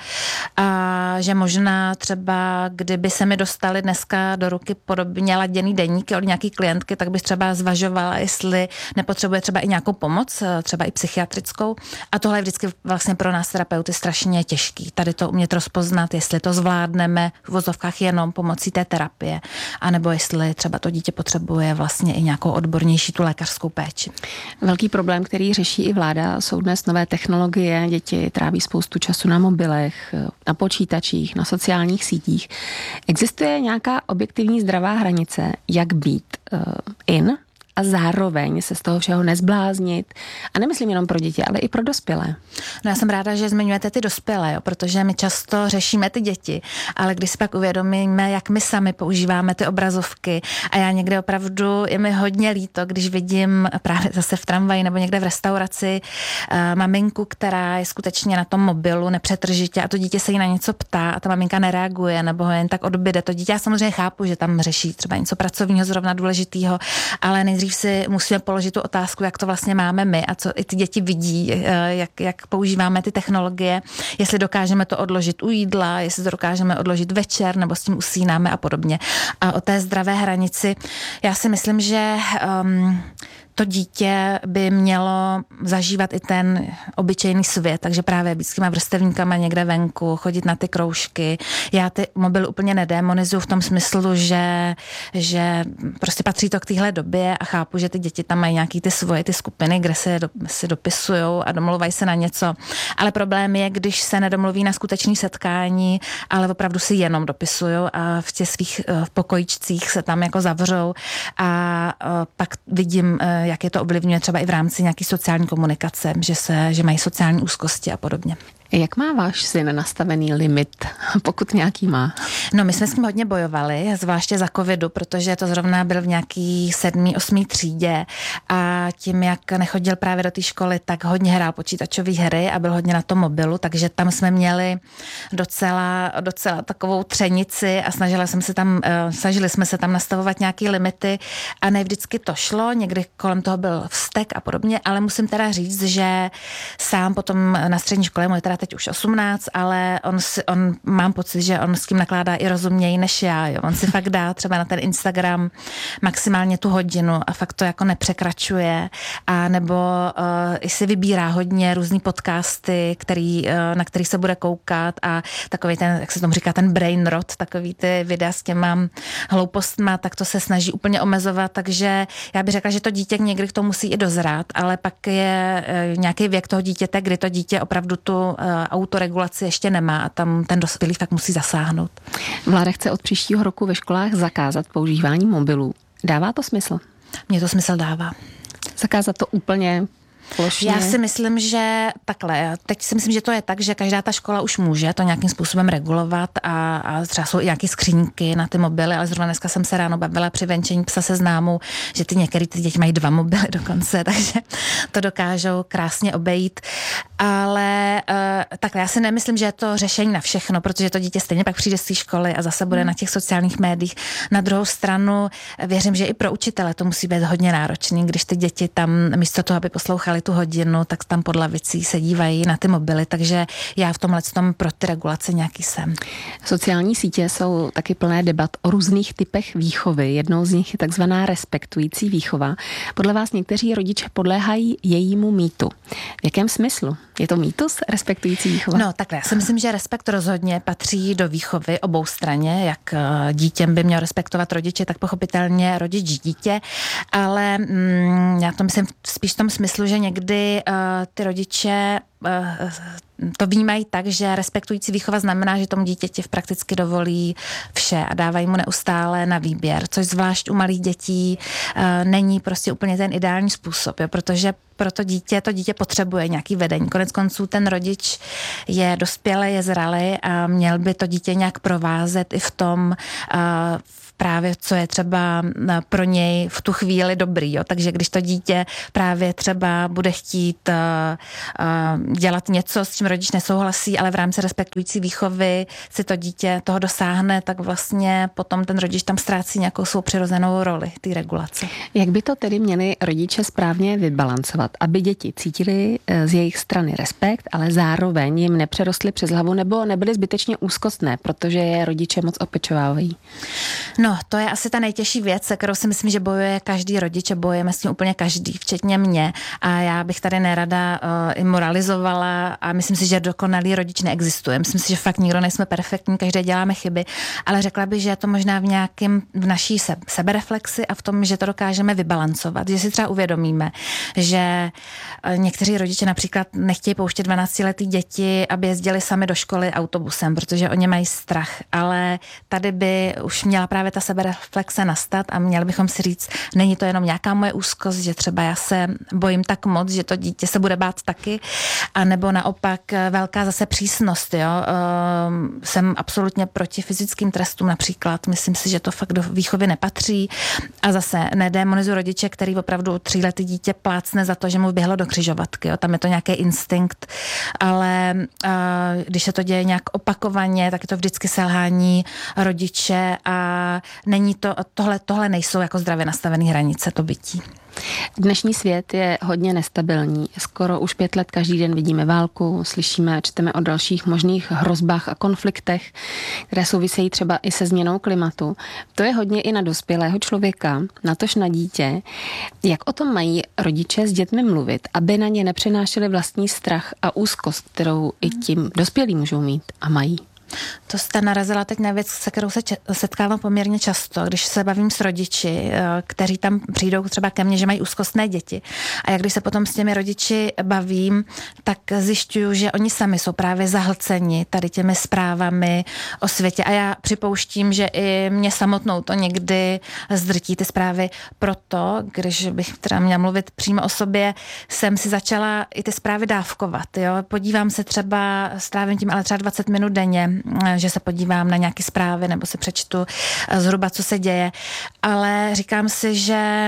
A že možná třeba, kdyby se mi dostaly dneska do ruky podobně laděný deníky od nějaký klientky, tak bych třeba zvažovala, jestli nepotřebuje třeba i nějakou pomoc, třeba i psychiatrickou. A tohle je vždycky vlastně pro nás terapeuty strašně těžký. Tady to umět rozpoznat, jestli to zvládneme v vozovkách jenom pomocí té terapie, anebo jestli třeba to dítě potřebuje vlastně i nějakou odbornější tu lékařskou péči. Velký problém, který řeší i vláda, jsou dnes nové technologie. Děti tráví spoustu času na mobilech, na počítačích, na sociálních sítích. Existuje nějaká objektivní zdravá hranice, jak být uh, in a zároveň se z toho všeho nezbláznit. A nemyslím jenom pro děti, ale i pro dospělé. No já jsem ráda, že zmiňujete ty dospělé, jo, protože my často řešíme ty děti, ale když si pak uvědomíme, jak my sami používáme ty obrazovky a já někde opravdu, je mi hodně líto, když vidím právě zase v tramvaji nebo někde v restauraci uh, maminku, která je skutečně na tom mobilu nepřetržitě a to dítě se jí na něco ptá a ta maminka nereaguje nebo ho jen tak odbyde. To dítě, já samozřejmě chápu, že tam řeší třeba něco pracovního zrovna důležitého, ale nejdřív si musíme položit tu otázku, jak to vlastně máme my a co i ty děti vidí, jak, jak používáme ty technologie, jestli dokážeme to odložit u jídla, jestli to dokážeme odložit večer nebo s tím usínáme a podobně. A o té zdravé hranici, já si myslím, že um, to dítě by mělo zažívat i ten obyčejný svět, takže právě být s těma vrstevníkama někde venku, chodit na ty kroužky. Já ty mobil úplně nedémonizuju v tom smyslu, že, že prostě patří to k téhle době a chápu, že ty děti tam mají nějaký ty svoje ty skupiny, kde se do, si dopisujou a domluvají se na něco. Ale problém je, když se nedomluví na skutečné setkání, ale opravdu si jenom dopisují a v těch svých v pokojičcích se tam jako zavřou a, a pak vidím, jak je to ovlivňuje třeba i v rámci nějaký sociální komunikace, že, se, že mají sociální úzkosti a podobně. Jak má váš syn nastavený limit, pokud nějaký má? No, my jsme s ním hodně bojovali, zvláště za covidu, protože to zrovna byl v nějaký sedmý, osmý třídě a tím, jak nechodil právě do té školy, tak hodně hrál počítačové hry a byl hodně na tom mobilu, takže tam jsme měli docela, docela takovou třenici a snažila jsem se tam, snažili jsme se tam nastavovat nějaké limity a ne vždycky to šlo, někdy kolem toho byl vztek a podobně, ale musím teda říct, že sám potom na střední škole, můj teda teď už osmnáct, ale on, si, on mám pocit, že on s tím nakládá i rozuměji než já. Jo. On si fakt dá třeba na ten Instagram maximálně tu hodinu a fakt to jako nepřekračuje a nebo uh, i si vybírá hodně různý podcasty, který, uh, na který se bude koukat a takový ten, jak se tomu říká, ten brain rot, takový ty videa s těma hloupostma, tak to se snaží úplně omezovat, takže já bych řekla, že to dítě někdy k tomu musí i dozrát, ale pak je uh, nějaký věk toho dítěte, kdy to dítě opravdu tu uh, autoregulaci ještě nemá a tam ten dospělý fakt musí zasáhnout. Vláda chce od příštího roku ve školách zakázat používání mobilů. Dává to smysl? Mně to smysl dává. Zakázat to úplně plošně? Já si myslím, že takhle, teď si myslím, že to je tak, že každá ta škola už může to nějakým způsobem regulovat a, a třeba jsou i nějaké skřínky na ty mobily, ale zrovna dneska jsem se ráno bavila při venčení psa se známou, že ty některé ty děti mají dva mobily dokonce, takže to dokážou krásně obejít. Ale uh, takhle, já si nemyslím, že je to řešení na všechno, protože to dítě stejně pak přijde z té školy a zase bude hmm. na těch sociálních médiích. Na druhou stranu věřím, že i pro učitele to musí být hodně náročný, když ty děti tam místo toho, aby poslouchali tu hodinu, tak tam pod lavicí se dívají na ty mobily, takže já v tomhle tom pro ty regulace nějaký jsem. Sociální sítě jsou taky plné debat o různých typech výchovy. Jednou z nich je takzvaná respektující výchova. Podle vás někteří rodiče podléhají jejímu mýtu. V jakém smyslu? Je to mýtus, respektující výchova? No takhle, já si myslím, že respekt rozhodně patří do výchovy obou straně, jak dítěm by měl respektovat rodiče, tak pochopitelně rodič dítě, ale mm, já to myslím spíš v tom smyslu, že někdy uh, ty rodiče uh, to vnímají tak, že respektující výchova znamená, že tomu dítěti v prakticky dovolí vše a dávají mu neustále na výběr, což zvlášť u malých dětí uh, není prostě úplně ten ideální způsob, jo, protože pro to dítě, to dítě potřebuje nějaký vedení. Konec konců ten rodič je dospělý, je zralý a měl by to dítě nějak provázet i v tom, uh, právě co je třeba pro něj v tu chvíli dobrý. Jo? Takže když to dítě právě třeba bude chtít uh, uh, dělat něco, s čím rodič nesouhlasí, ale v rámci respektující výchovy si to dítě toho dosáhne, tak vlastně potom ten rodič tam ztrácí nějakou svou přirozenou roli, ty regulace. Jak by to tedy měli rodiče správně vybalancovat, aby děti cítili z jejich strany respekt, ale zároveň jim nepřerostly přes hlavu nebo nebyly zbytečně úzkostné, protože je rodiče moc opečovávají? No, to je asi ta nejtěžší věc, se kterou si myslím, že bojuje každý rodič a bojujeme s tím úplně každý, včetně mě. A já bych tady nerada uh, i moralizovala a myslím si, že dokonalý rodič neexistuje. Myslím si, že fakt nikdo nejsme perfektní, každý děláme chyby, ale řekla bych, že je to možná v nějakém, v naší se, sebereflexi a v tom, že to dokážeme vybalancovat, že si třeba uvědomíme, že uh, někteří rodiče například nechtějí pouštět dvanáctiletý děti, aby jezdili sami do školy autobusem, protože oni mají strach, ale tady by už měla právě ta sebereflexe nastat a měli bychom si říct, není to jenom nějaká moje úzkost, že třeba já se bojím tak moc, že to dítě se bude bát taky, anebo naopak velká zase přísnost. Jo? Um, jsem absolutně proti fyzickým trestům například. Myslím si, že to fakt do výchovy nepatří a zase nedémonizuji rodiče, který opravdu tříletý dítě plácne za to, že mu běhlo do křižovatky. Jo? Tam je to nějaký instinkt, ale uh, když se to děje nějak opakovaně, tak je to vždycky selhání rodiče a není to, tohle, tohle nejsou jako zdravě nastavené hranice, to bytí. Dnešní svět je hodně nestabilní. Skoro už pět let každý den vidíme válku, slyšíme a čteme o dalších možných hrozbách a konfliktech, které souvisejí třeba i se změnou klimatu. To je hodně i na dospělého člověka, natož na dítě. Jak o tom mají rodiče s dětmi mluvit, aby na ně nepřenášeli vlastní strach a úzkost, kterou i tím dospělí můžou mít a mají? To jste narazila teď na věc, se kterou se setkávám poměrně často, když se bavím s rodiči, kteří tam přijdou třeba ke mně, že mají úzkostné děti. A jak když se potom s těmi rodiči bavím, tak zjišťuju, že oni sami jsou právě zahlceni tady těmi zprávami o světě. A já připouštím, že i mě samotnou to někdy zdrtí ty zprávy. Proto, když bych teda měla mluvit přímo o sobě, jsem si začala i ty zprávy dávkovat. Jo? Podívám se třeba, strávím tím ale třeba dvacet minut denně, že se podívám na nějaké zprávy nebo si přečtu zhruba, co se děje. Ale říkám si, že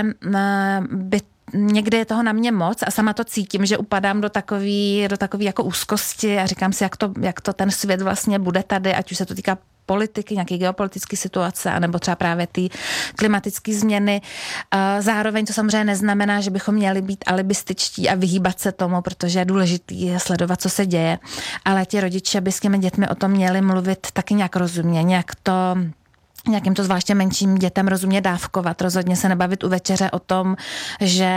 by někdy je toho na mě moc a sama to cítím, že upadám do takový, do takový jako úzkosti a říkám si, jak to, jak to ten svět vlastně bude tady, ať už se to týká politiky, nějaké geopolitické situace, anebo třeba právě ty klimatické změny. Zároveň to samozřejmě neznamená, že bychom měli být alibističtí a vyhýbat se tomu, protože je důležitý sledovat, co se děje. Ale ti rodiče by s těmi dětmi o tom měli mluvit taky nějak rozumně, nějak to nějakým to zvláště menším dětem rozumně dávkovat. Rozhodně se nebavit u večeře o tom, že,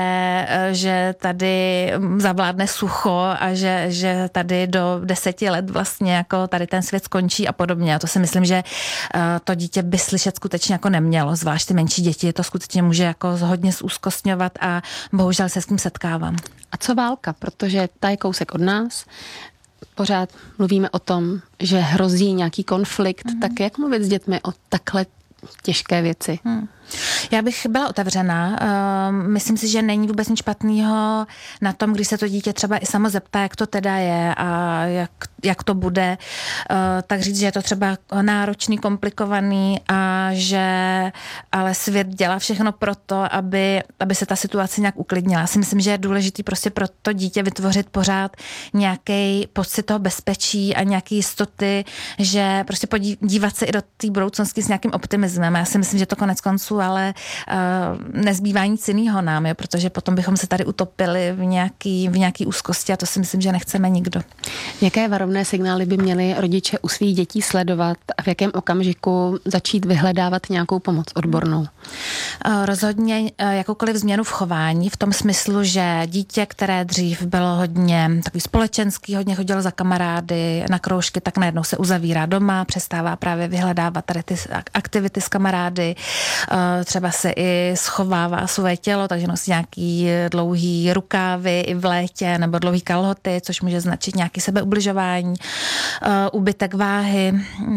že tady zavládne sucho a že, že tady do deseti let vlastně jako tady ten svět skončí a podobně. A to si myslím, že to dítě by slyšet skutečně jako nemělo. Zvlášť ty menší děti to skutečně může jako hodně zúzkostňovat a bohužel se s tím setkávám. A co válka? Protože ta je kousek od nás. Pořád mluvíme o tom, že hrozí nějaký konflikt, mm. tak jak mluvit s dětmi o takhle těžké věci? Hmm. Já bych byla otevřená. Myslím si, že není vůbec nic špatného na tom, když se to dítě třeba i samo zeptá, jak to teda je a jak, jak to bude. Tak říct, že je to třeba náročný, komplikovaný a že ale svět dělá všechno pro to, aby, aby se ta situace nějak uklidnila. Já si myslím, že je důležitý prostě pro to dítě vytvořit pořád nějaký pocit toho bezpečí a nějaký jistoty, že prostě podívat se i do té budoucnosti s nějakým optimismem. Já si myslím, že to konec konců ale uh, nezbývá nic jiného nám, jo, protože potom bychom se tady utopili v nějaký, v nějaký úzkosti a to si myslím, že nechceme nikdo. Jaké varovné signály by měli rodiče u svých dětí sledovat a v jakém okamžiku začít vyhledávat nějakou pomoc odbornou? Uh, rozhodně uh, jakoukoliv změnu v chování, v tom smyslu, že dítě, které dřív bylo hodně takový společenský, hodně chodilo za kamarády na kroužky, tak najednou se uzavírá doma, přestává právě vyhledávat tady ty aktivity s kamarády, třeba se i schovává své tělo, takže nosí nějaký dlouhý rukávy i v létě nebo dlouhý kalhoty, což může značit nějaký sebeubližování, úbytek váhy,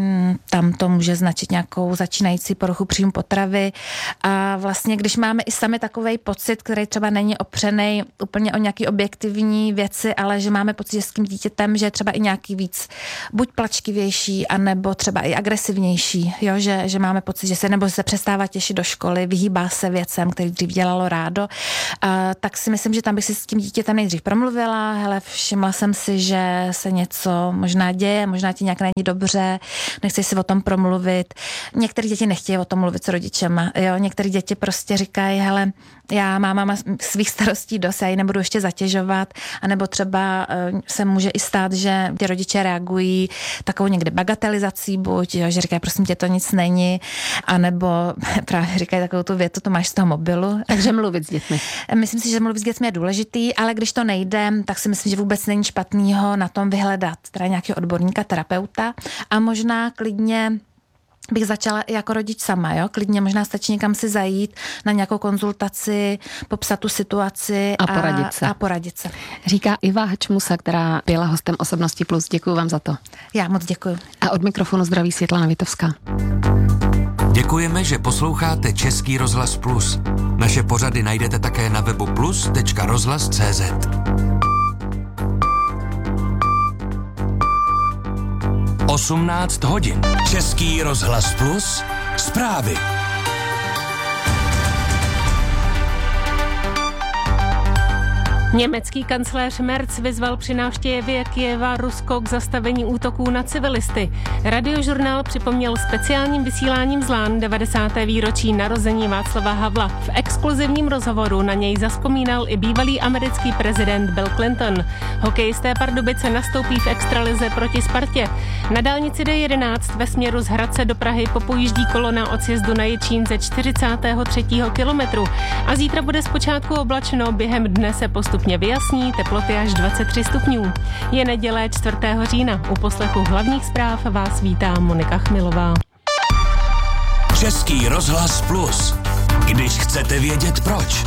tam to může značit nějakou začínající poruchu příjmu potravy a vlastně, když máme i sami takovej pocit, který třeba není opřený úplně o nějaký objektivní věci, ale že máme pocit, že s tím dítětem, že je třeba i nějaký víc buď plačkivější, anebo třeba i agresivnější, jo, že, že máme pocit, že se nebo se přestává těšit do školy, vyhýbá se věcem, který dřív dělalo rádo, a, tak si myslím, že tam bych si s tím dítětem nejdřív promluvila, hele, všimla jsem si, že se něco možná děje, možná ti nějak není dobře, nechceš si o tom promluvit. Některé děti nechtějí o tom mluvit s rodičema, jo, některé děti prostě říkají, hele, já mám máma svých starostí dost, já ji nebudu ještě zatěžovat, anebo třeba uh, se může i stát, že ty rodiče reagují takovou někde bagatelizací, buď, jo, že říkají, prosím tě, to nic není, anebo právě říkají takovou tu větu, to máš z toho mobilu. Takže mluvit s dětmi. Myslím si, že mluvit s dětmi je důležitý, ale když to nejde, tak si myslím, že vůbec není špatného na tom vyhledat teda nějakého odborníka, terapeuta a možná klidně bych začala jako rodič sama, jo? Klidně možná stačí někam si zajít na nějakou konzultaci, popsat tu situaci a poradit a, se. A poradit se. Říká Iva Hačmusa, která byla hostem Osobnosti plus. Děkuji vám za to. Já moc děkuji. A od mikrofonu zdraví Světlana Vitovská. Děkujeme, že posloucháte Český rozhlas Plus. Naše pořady najdete také na webu plus tečka rozhlas tečka cé zet. osmnáct hodin. Český rozhlas Plus. Zprávy. Německý kancléř Merz vyzval při návštěvě Kyjeva Rusko k zastavení útoků na civilisty. Radiožurnál připomněl speciálním vysíláním z Lán devadesáté výročí narození Václava Havla. V exkluzivním rozhovoru na něj zavzpomínal i bývalý americký prezident Bill Clinton. Hokejisté Pardubice nastoupí v extralize proti Spartě. Na dálnici D jedenáct ve směru z Hradce do Prahy popojíždí kolona od sjezdu na Jičín ze čtyřicátého třetího kilometru. A zítra bude zpočátku oblačno, během dne se postupně vyjasní, teploty až dvacet tři stupňů. Je neděle čtvrtého října. U poslechu hlavních zpráv vás vítá Monika Chmilová. Český rozhlas Plus. Když chcete vědět proč.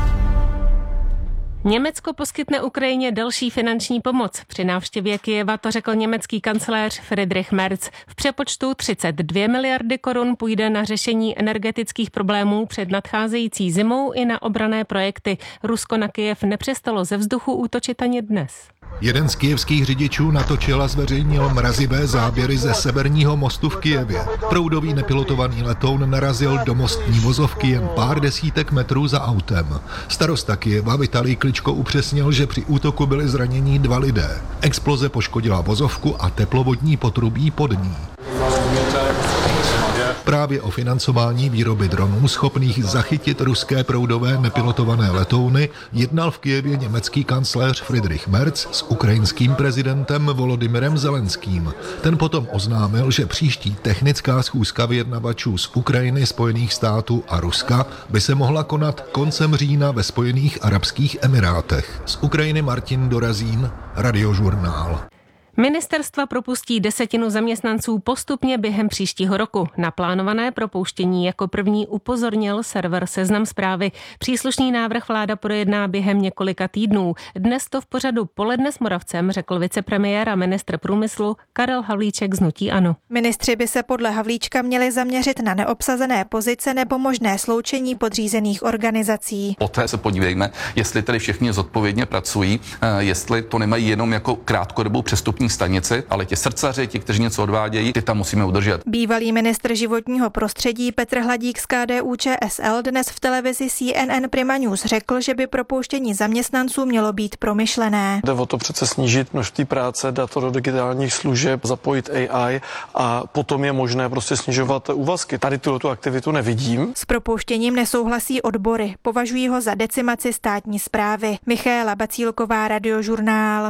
Německo poskytne Ukrajině další finanční pomoc. Při návštěvě Kyjeva to řekl německý kancléř Friedrich Merz. V přepočtu třicet dvě miliardy korun půjde na řešení energetických problémů před nadcházející zimou i na obranné projekty. Rusko na Kyjev nepřestalo ze vzduchu útočit ani dnes. Jeden z kyjevských řidičů natočil a zveřejnil mrazivé záběry ze severního mostu v Kyjevě. Proudový nepilotovaný letoun narazil do mostní vozovky jen pár desítek metrů za autem. Starosta Kyjeva Vitalij Kličko upřesnil, že při útoku byli zranění dva lidé. Exploze poškodila vozovku a teplovodní potrubí pod ní. Právě o financování výroby dronů schopných zachytit ruské proudové nepilotované letouny jednal v Kyjevě německý kancléř Friedrich Merz s ukrajinským prezidentem Volodymyrem Zelenským. Ten potom oznámil, že příští technická schůzka vyjednavačů z Ukrajiny, Spojených států a Ruska by se mohla konat koncem října ve Spojených arabských emirátech. Z Ukrajiny Martin Dorazín, Radiožurnál. Ministerstva propustí desetinu zaměstnanců postupně během příštího roku. Na plánované propouštění jako první upozornil server Seznam Zprávy. Příslušný návrh vláda projedná během několika týdnů. Dnes to v pořadu Poledne s Moravcem řekl vicepremiér a ministr průmyslu Karel Havlíček z hnutí ANO. Ministři by se podle Havlíčka měli zaměřit na neobsazené pozice nebo možné sloučení podřízených organizací. Poté se podívejme, jestli tedy všichni zodpovědně pracují, jestli to nemají jenom jako krátkodobou přestupní stanici, ale ti srdcaři, ti, kteří něco odvádějí, ty tam musíme udržet. Bývalý ministr životního prostředí Petr Hladík z K D U Č S L dnes v televizi C N N Prima News řekl, že by propouštění zaměstnanců mělo být promyšlené. Jde o to přece snížit množství práce, dát to do digitálních služeb, zapojit A I a potom je možné prostě snižovat úvazky. Tady tuto aktivitu nevidím. S propouštěním nesouhlasí odbory, považují ho za decimaci státní správy. Michaela Bacílková, Radiožurnál.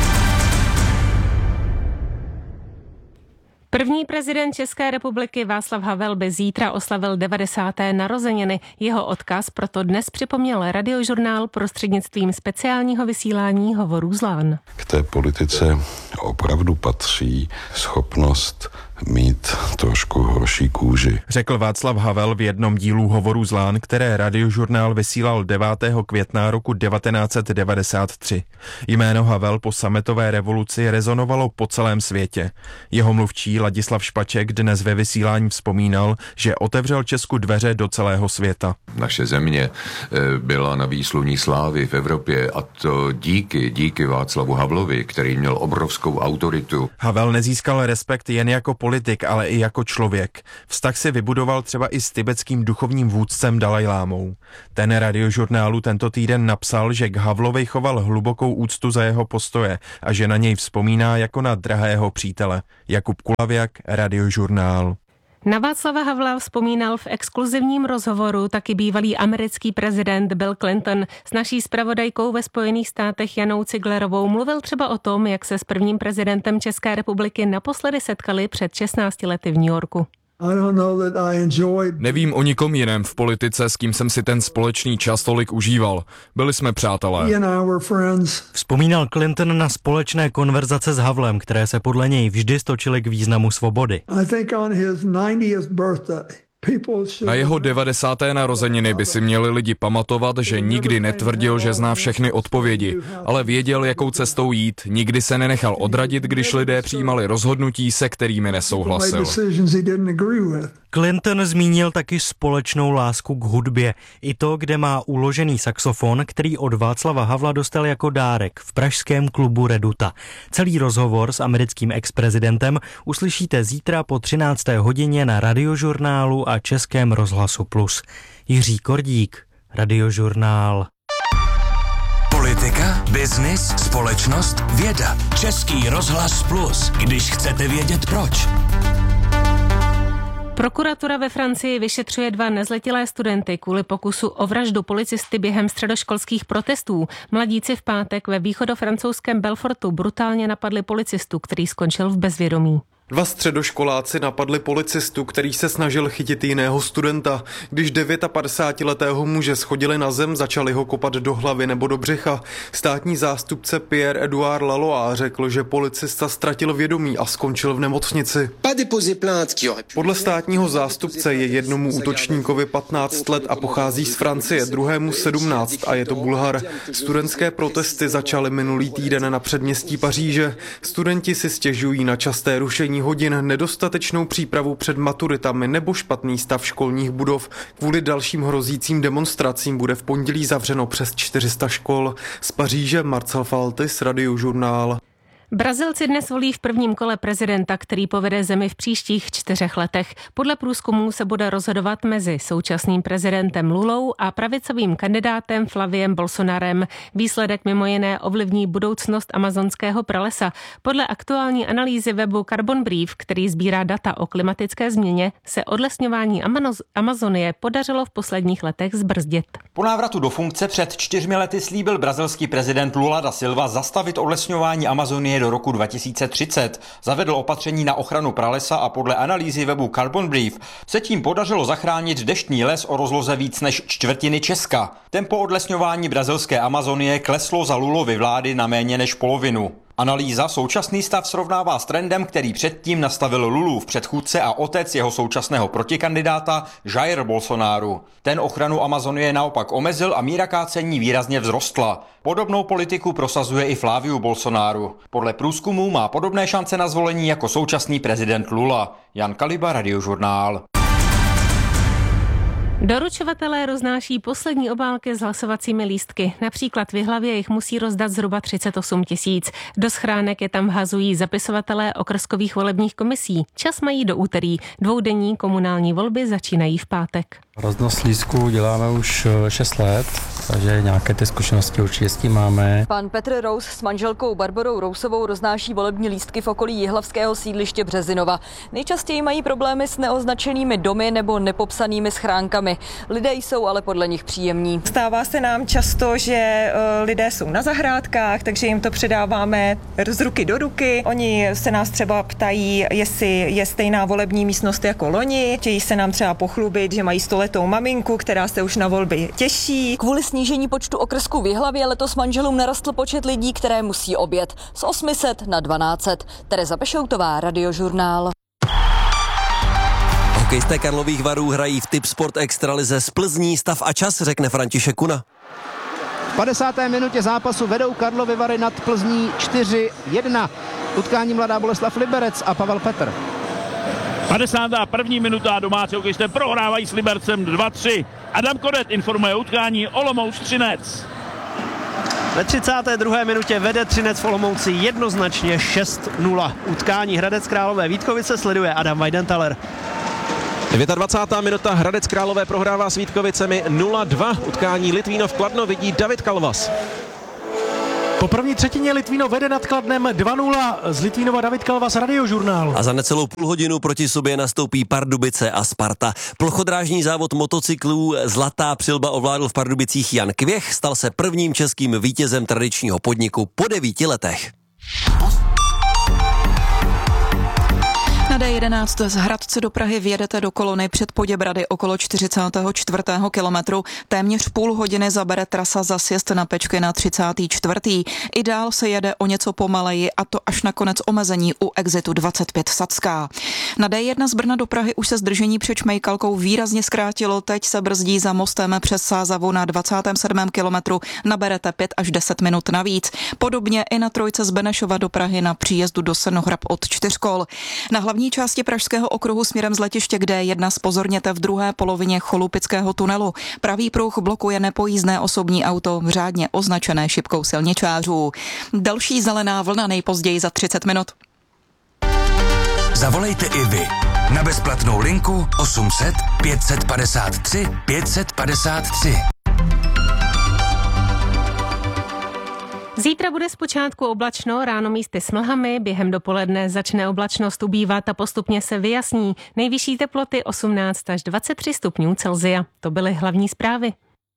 První prezident České republiky Václav Havel by zítra oslavil devadesáté narozeniny. Jeho odkaz proto dnes připomněl Radiožurnál prostřednictvím speciálního vysílání Hovorů z Lán. K té politice opravdu patří schopnost mít trošku horší kůži. Řekl Václav Havel v jednom dílu Hovorů z Lán, které Radiožurnál vysílal devátého května roku devatenáct set devadesát tři. Jméno Havel po sametové revoluci rezonovalo po celém světě. Jeho mluvčí Ladislav Špaček dnes ve vysílání vzpomínal, že otevřel Česku dveře do celého světa. Naše země byla na výsluní slávy v Evropě a to díky, díky Václavu Havlovi, který měl obrovskou autoritu. Havel nezískal respekt jen jako politik, ale i jako člověk. Vztah si vybudoval třeba i s tibetským duchovním vůdcem Dalajlámou. Ten Radiožurnálu tento týden napsal, že k Havlovi choval hlubokou úctu za jeho postoje a že na něj vzpomíná jako na drahého přítele. Jakub Kulavěk, Radiožurnál. Na Václava Havla vzpomínal v exkluzivním rozhovoru taky bývalý americký prezident Bill Clinton. S naší zpravodajkou ve Spojených státech Janou Ciglerovou mluvil třeba o tom, jak se s prvním prezidentem České republiky naposledy setkali před šestnácti lety v New Yorku. Nevím o nikom jiném v politice, s kým jsem si ten společný čas tolik užíval. Byli jsme přátelé. Vzpomínal Clinton na společné konverzace s Havlem, které se podle něj vždy stočily k významu svobody. Na jeho devadesáté narozeniny by si měli lidi pamatovat, že nikdy netvrdil, že zná všechny odpovědi, ale věděl, jakou cestou jít, nikdy se nenechal odradit, když lidé přijímali rozhodnutí, se kterými nesouhlasil. Clinton zmínil taky společnou lásku k hudbě. I to, kde má uložený saxofon, který od Václava Havla dostal jako dárek v pražském klubu Reduta. Celý rozhovor s americkým ex-prezidentem uslyšíte zítra po třinácté hodině na Radiožurnálu a Českém rozhlasu Plus. Jiří Kordík, Radiožurnál. Politika, biznis, společnost, věda. Český rozhlas Plus, když chcete vědět proč. Prokuratura ve Francii vyšetřuje dva nezletilé studenty kvůli pokusu o vraždu policisty během středoškolských protestů. Mladíci v pátek ve východofrancouzském Belfortu brutálně napadli policistu, který skončil v bezvědomí. Dva středoškoláci napadli policistu, který se snažil chytit jiného studenta. Když devětapadesátiletého muže schodili na zem, začali ho kopat do hlavy nebo do břicha. Státní zástupce Pierre-Edouard Lalois řekl, že policista ztratil vědomí a skončil v nemocnici. Podle státního zástupce je jednomu útočníkovi patnáct let a pochází z Francie, druhému sedmnáct a je to Bulhar. Studentské protesty začaly minulý týden na předměstí Paříže. Studenti si stěžují na časté rušení hodin, nedostatečnou přípravu před maturitami nebo špatný stav školních budov. Kvůli dalším hrozícím demonstracím bude v pondělí zavřeno přes čtyři sta škol. Z Paříže Marcel Faltis, Radiožurnál. Brazilci dnes volí v prvním kole prezidenta, který povede zemi v příštích čtyřech letech. Podle průzkumů se bude rozhodovat mezi současným prezidentem Lulou a pravicovým kandidátem Flaviem Bolsonarem. Výsledek mimo jiné ovlivní budoucnost amazonského pralesa. Podle aktuální analýzy webu Carbon Brief, který sbírá data o klimatické změně, se odlesňování Amazonie podařilo v posledních letech zbrzdit. Po návratu do funkce před čtyřmi lety slíbil brazilský prezident Lula da Silva zastavit odlesňování Amazonie do roku dva tisíce třicet. Zavedl opatření na ochranu pralesa a podle analýzy webu Carbon Brief se tím podařilo zachránit deštný les o rozloze víc než čtvrtiny Česka. Tempo odlesňování brazilské Amazonie kleslo za Lulovy vlády na méně než polovinu. Analýza současný stav srovnává s trendem, který předtím nastavil Lulův předchůdce a otec jeho současného protikandidáta Jair Bolsonaro. Ten ochranu Amazonie naopak omezil a míra kácení výrazně vzrostla. Podobnou politiku prosazuje i Flaviu Bolsonaro. Podle průzkumů má podobné šance na zvolení jako současný prezident Lula. Jan Kaliba, Radiožurnál. Doručovatelé roznáší poslední obálky s hlasovacími lístky. Například v Jihlavě jich musí rozdat zhruba třicet osm tisíc. Do schránek je tam vhazují zapisovatelé okrskových volebních komisí. Čas mají do úterý. Dvoudenní komunální volby začínají v pátek. Roznos lístků děláme už šest let, takže nějaké ty zkušenosti určitě s tím máme. Pan Petr Rous s manželkou Barborou Rousovou roznáší volební lístky v okolí jihlavského sídliště Březinova. Nejčastěji mají problémy s neoznačenými domy nebo nepopsanými schránkami. Lidé jsou ale podle nich příjemní. Stává se nám často, že lidé jsou na zahrádkách, takže jim to předáváme z ruky do ruky. Oni se nás třeba ptají, jestli je stejná volební místnost jako loni. Chtějí se nám třeba pochlubit, že mají stoletou maminku, která se už na volby těší. Kvůli snížení počtu okrsků v Jihlavě letos manželům narostl počet lidí, které musí obět. Z osm set na dvanáct set. Tereza Pešoutová, Radiožurnál. Hokejisté Karlových Varů hrají v Tipsport Extralize z Plzní. Stav a čas, řekne František Kuna. V padesáté minutě zápasu vedou Karlovy Vary nad Plzní čtyři jedna. Utkání Mladá Boleslav Liberec a Pavel Petr. padesátá první minuta domácí hokejisté prohrávají s Libercem dva tři. Adam Kodet informuje o utkání Olomouc Třinec. Ve třicáté druhé minutě vede Třinec v Olomouci jednoznačně šest nula. Utkání Hradec Králové Vítkovice sleduje Adam Weidenthaler. dvacátá devátá minuta Hradec Králové prohrává s Vítkovicemi nula dva. Utkání Litvínov Kladno vidí David Kalvas. Po první třetině Litvínov vede nad Kladnem dva nula. Z Litvínova David Kalvas, Radiožurnál. A za necelou půl hodinu proti sobě nastoupí Pardubice a Sparta. Plochodrážní závod motocyklů Zlatá přilba ovládl v Pardubicích Jan Kvěch. Stal se prvním českým vítězem tradičního podniku po devíti letech. Na D jedenáct z Hradce do Prahy vjedete do kolony před Poděbrady okolo čtyřicátého čtvrtého kilometru. Téměř půl hodiny zabere trasa za sjezd na Pečky na třicátý čtvrtý I dál se jede o něco pomaleji, a to až na konec omezení u exitu dvacet pět Sadská. Na D jedna z Brna do Prahy už se zdržení před Čmejkalkou výrazně zkrátilo. Teď se brzdí za mostem přes Sázavu na dvacátém sedmém kilometru. Naberete pět až deset minut navíc. Podobně i na trojce z Benešova do Prahy na příjezdu do Senohrab od Čtyřkol. Na hlavní části Pražského okruhu směrem z letiště k D jedna zpozorněte v druhé polovině Cholupického tunelu. Pravý pruh blokuje nepojízdné osobní auto řádně označené šipkou silničářů. Další zelená vlna nejpozději za třicet minut. Zavolejte i vy na bezplatnou linku osm set pět set padesát tři pět set padesát tři. Zítra bude zpočátku oblačno, ráno místy s mlhami, během dopoledne začne oblačnost ubývat a postupně se vyjasní. Nejvyšší teploty osmnáct až dvacet tři stupňů Celsia. To byly hlavní zprávy.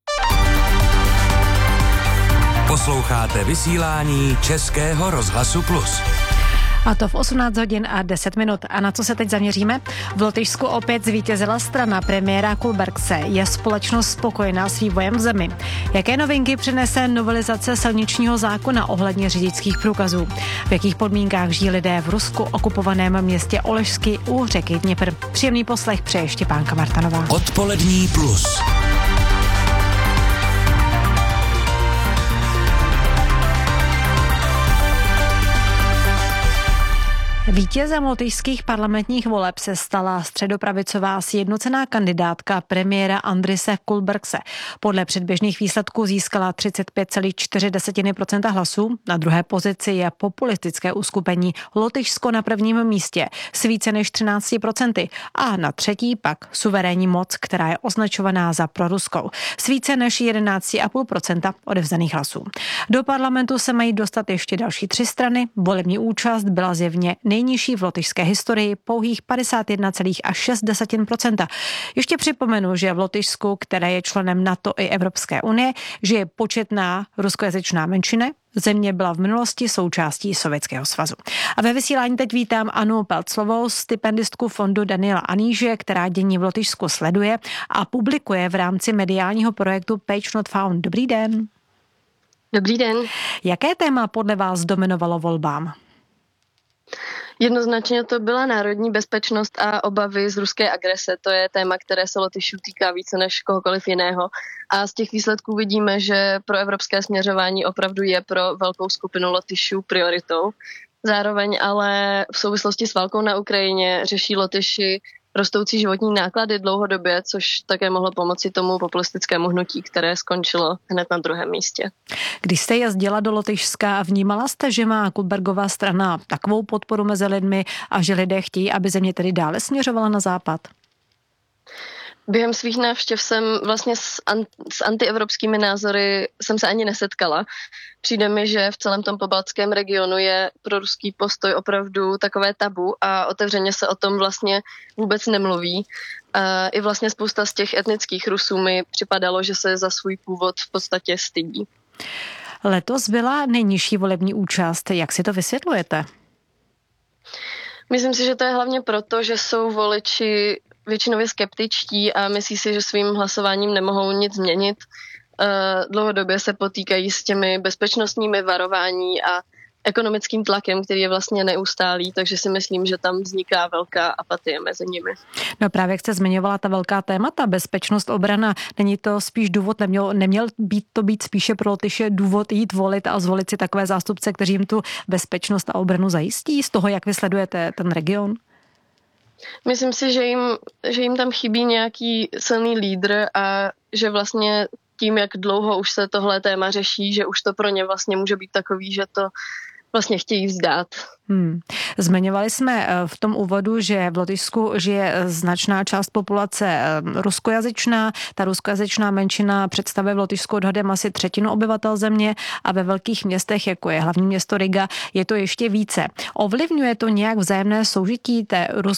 Posloucháte vysílání Českého rozhlasu Plus. A to v osmnáct hodin a deset minut. A na co se teď zaměříme? V Lotyšsku opět zvítězila strana premiéra Kulbergse. Je společnost spokojená s vývojem v zemi? Jaké novinky přinese novelizace silničního zákona ohledně řidičských průkazů? V jakých podmínkách žijí lidé v Rusku okupovaném městě Oležsky u řeky Dněpr? Příjemný poslech přeje Štěpánka Martanová. Odpolední plus. Vítězem lotyšských parlamentních voleb se stala středopravicová sjednocená kandidátka premiéra Andrise Kulbergse. Podle předběžných výsledků získala třicet pět celá čtyři procenta hlasů. Na druhé pozici je populistické uskupení Lotyšsko na prvním místě s více než třináct procent a na třetí pak suverénní moc, která je označovaná za proruskou s více než jedenáct celá pět procenta odevzdaných hlasů. Do parlamentu se mají dostat ještě další tři strany. Volební účast byla zjevně nejnižší v lotyšské historii, pouhých padesát jedna celá šest procenta. Ještě připomenu, že v Lotyšsku, které je členem NATO i Evropské unie, žije početná ruskojazyčná menšina. Země byla v minulosti součástí Sovětského svazu. A ve vysílání teď vítám Anu Pelclovou, stipendistku fondu Daniela Aníže, která dění v Lotyšsku sleduje a publikuje v rámci mediálního projektu Page Not Found. Dobrý den. Dobrý den. Jaké téma podle vás dominovalo volbám? Jednoznačně to byla národní bezpečnost a obavy z ruské agrese. To je téma, které se Lotyšů týká více než kohokoliv jiného. A z těch výsledků vidíme, že pro evropské směřování opravdu je pro velkou skupinu Lotyšů prioritou. Zároveň ale v souvislosti s válkou na Ukrajině řeší Lotyši rostoucí životní náklady dlouhodobě, což také mohlo pomoci tomu populistickému hnutí, které skončilo hned na druhém místě. Když jste jezdila do Lotyšska, vnímala jste, že má Kullbergová strana takovou podporu mezi lidmi a že lidé chtějí, aby země tedy dále směřovala na západ? Během svých návštěv jsem vlastně s, an, s antievropskými názory jsem se ani nesetkala. Přijde mi, že v celém tom pobaltském regionu je pro ruský postoj opravdu takové tabu a otevřeně se o tom vlastně vůbec nemluví. A i vlastně spousta z těch etnických Rusů mi připadalo, že se za svůj původ v podstatě stydí. Letos byla nejnižší volební účast. Jak si to vysvětlujete? Myslím si, že to je hlavně proto, že jsou voliči většinově skeptičtí a myslí si, že svým hlasováním nemohou nic změnit. Dlouhodobě se potýkají s těmi bezpečnostními varování a ekonomickým tlakem, který je vlastně neustálý, takže si myslím, že tam vzniká velká apatie mezi nimi. No právě jak jste zmiňovala ta velká témata, bezpečnost, obrana, není to spíš důvod, neměl, neměl být to být spíše pro Lotyše důvod jít volit a zvolit si takové zástupce, kteří jim tu bezpečnost a obranu zajistí z toho, jak vy sledujete ten region? Myslím si, že jim, že jim tam chybí nějaký silný lídr a že vlastně tím, jak dlouho už se tohle téma řeší, že už to pro ně vlastně může být takový, že to vlastně chtějí vzdát. Hmm. Zmiňovali jsme v tom úvodu, že v Lotyšsku žije značná část populace ruskojazyčná. Ta ruskojazyčná menšina představuje v Lotyšsku odhadem asi třetinu obyvatel země a ve velkých městech, jako je hlavní město Riga, je to ještě více. Ovlivňuje to nějak vzájemné soužití té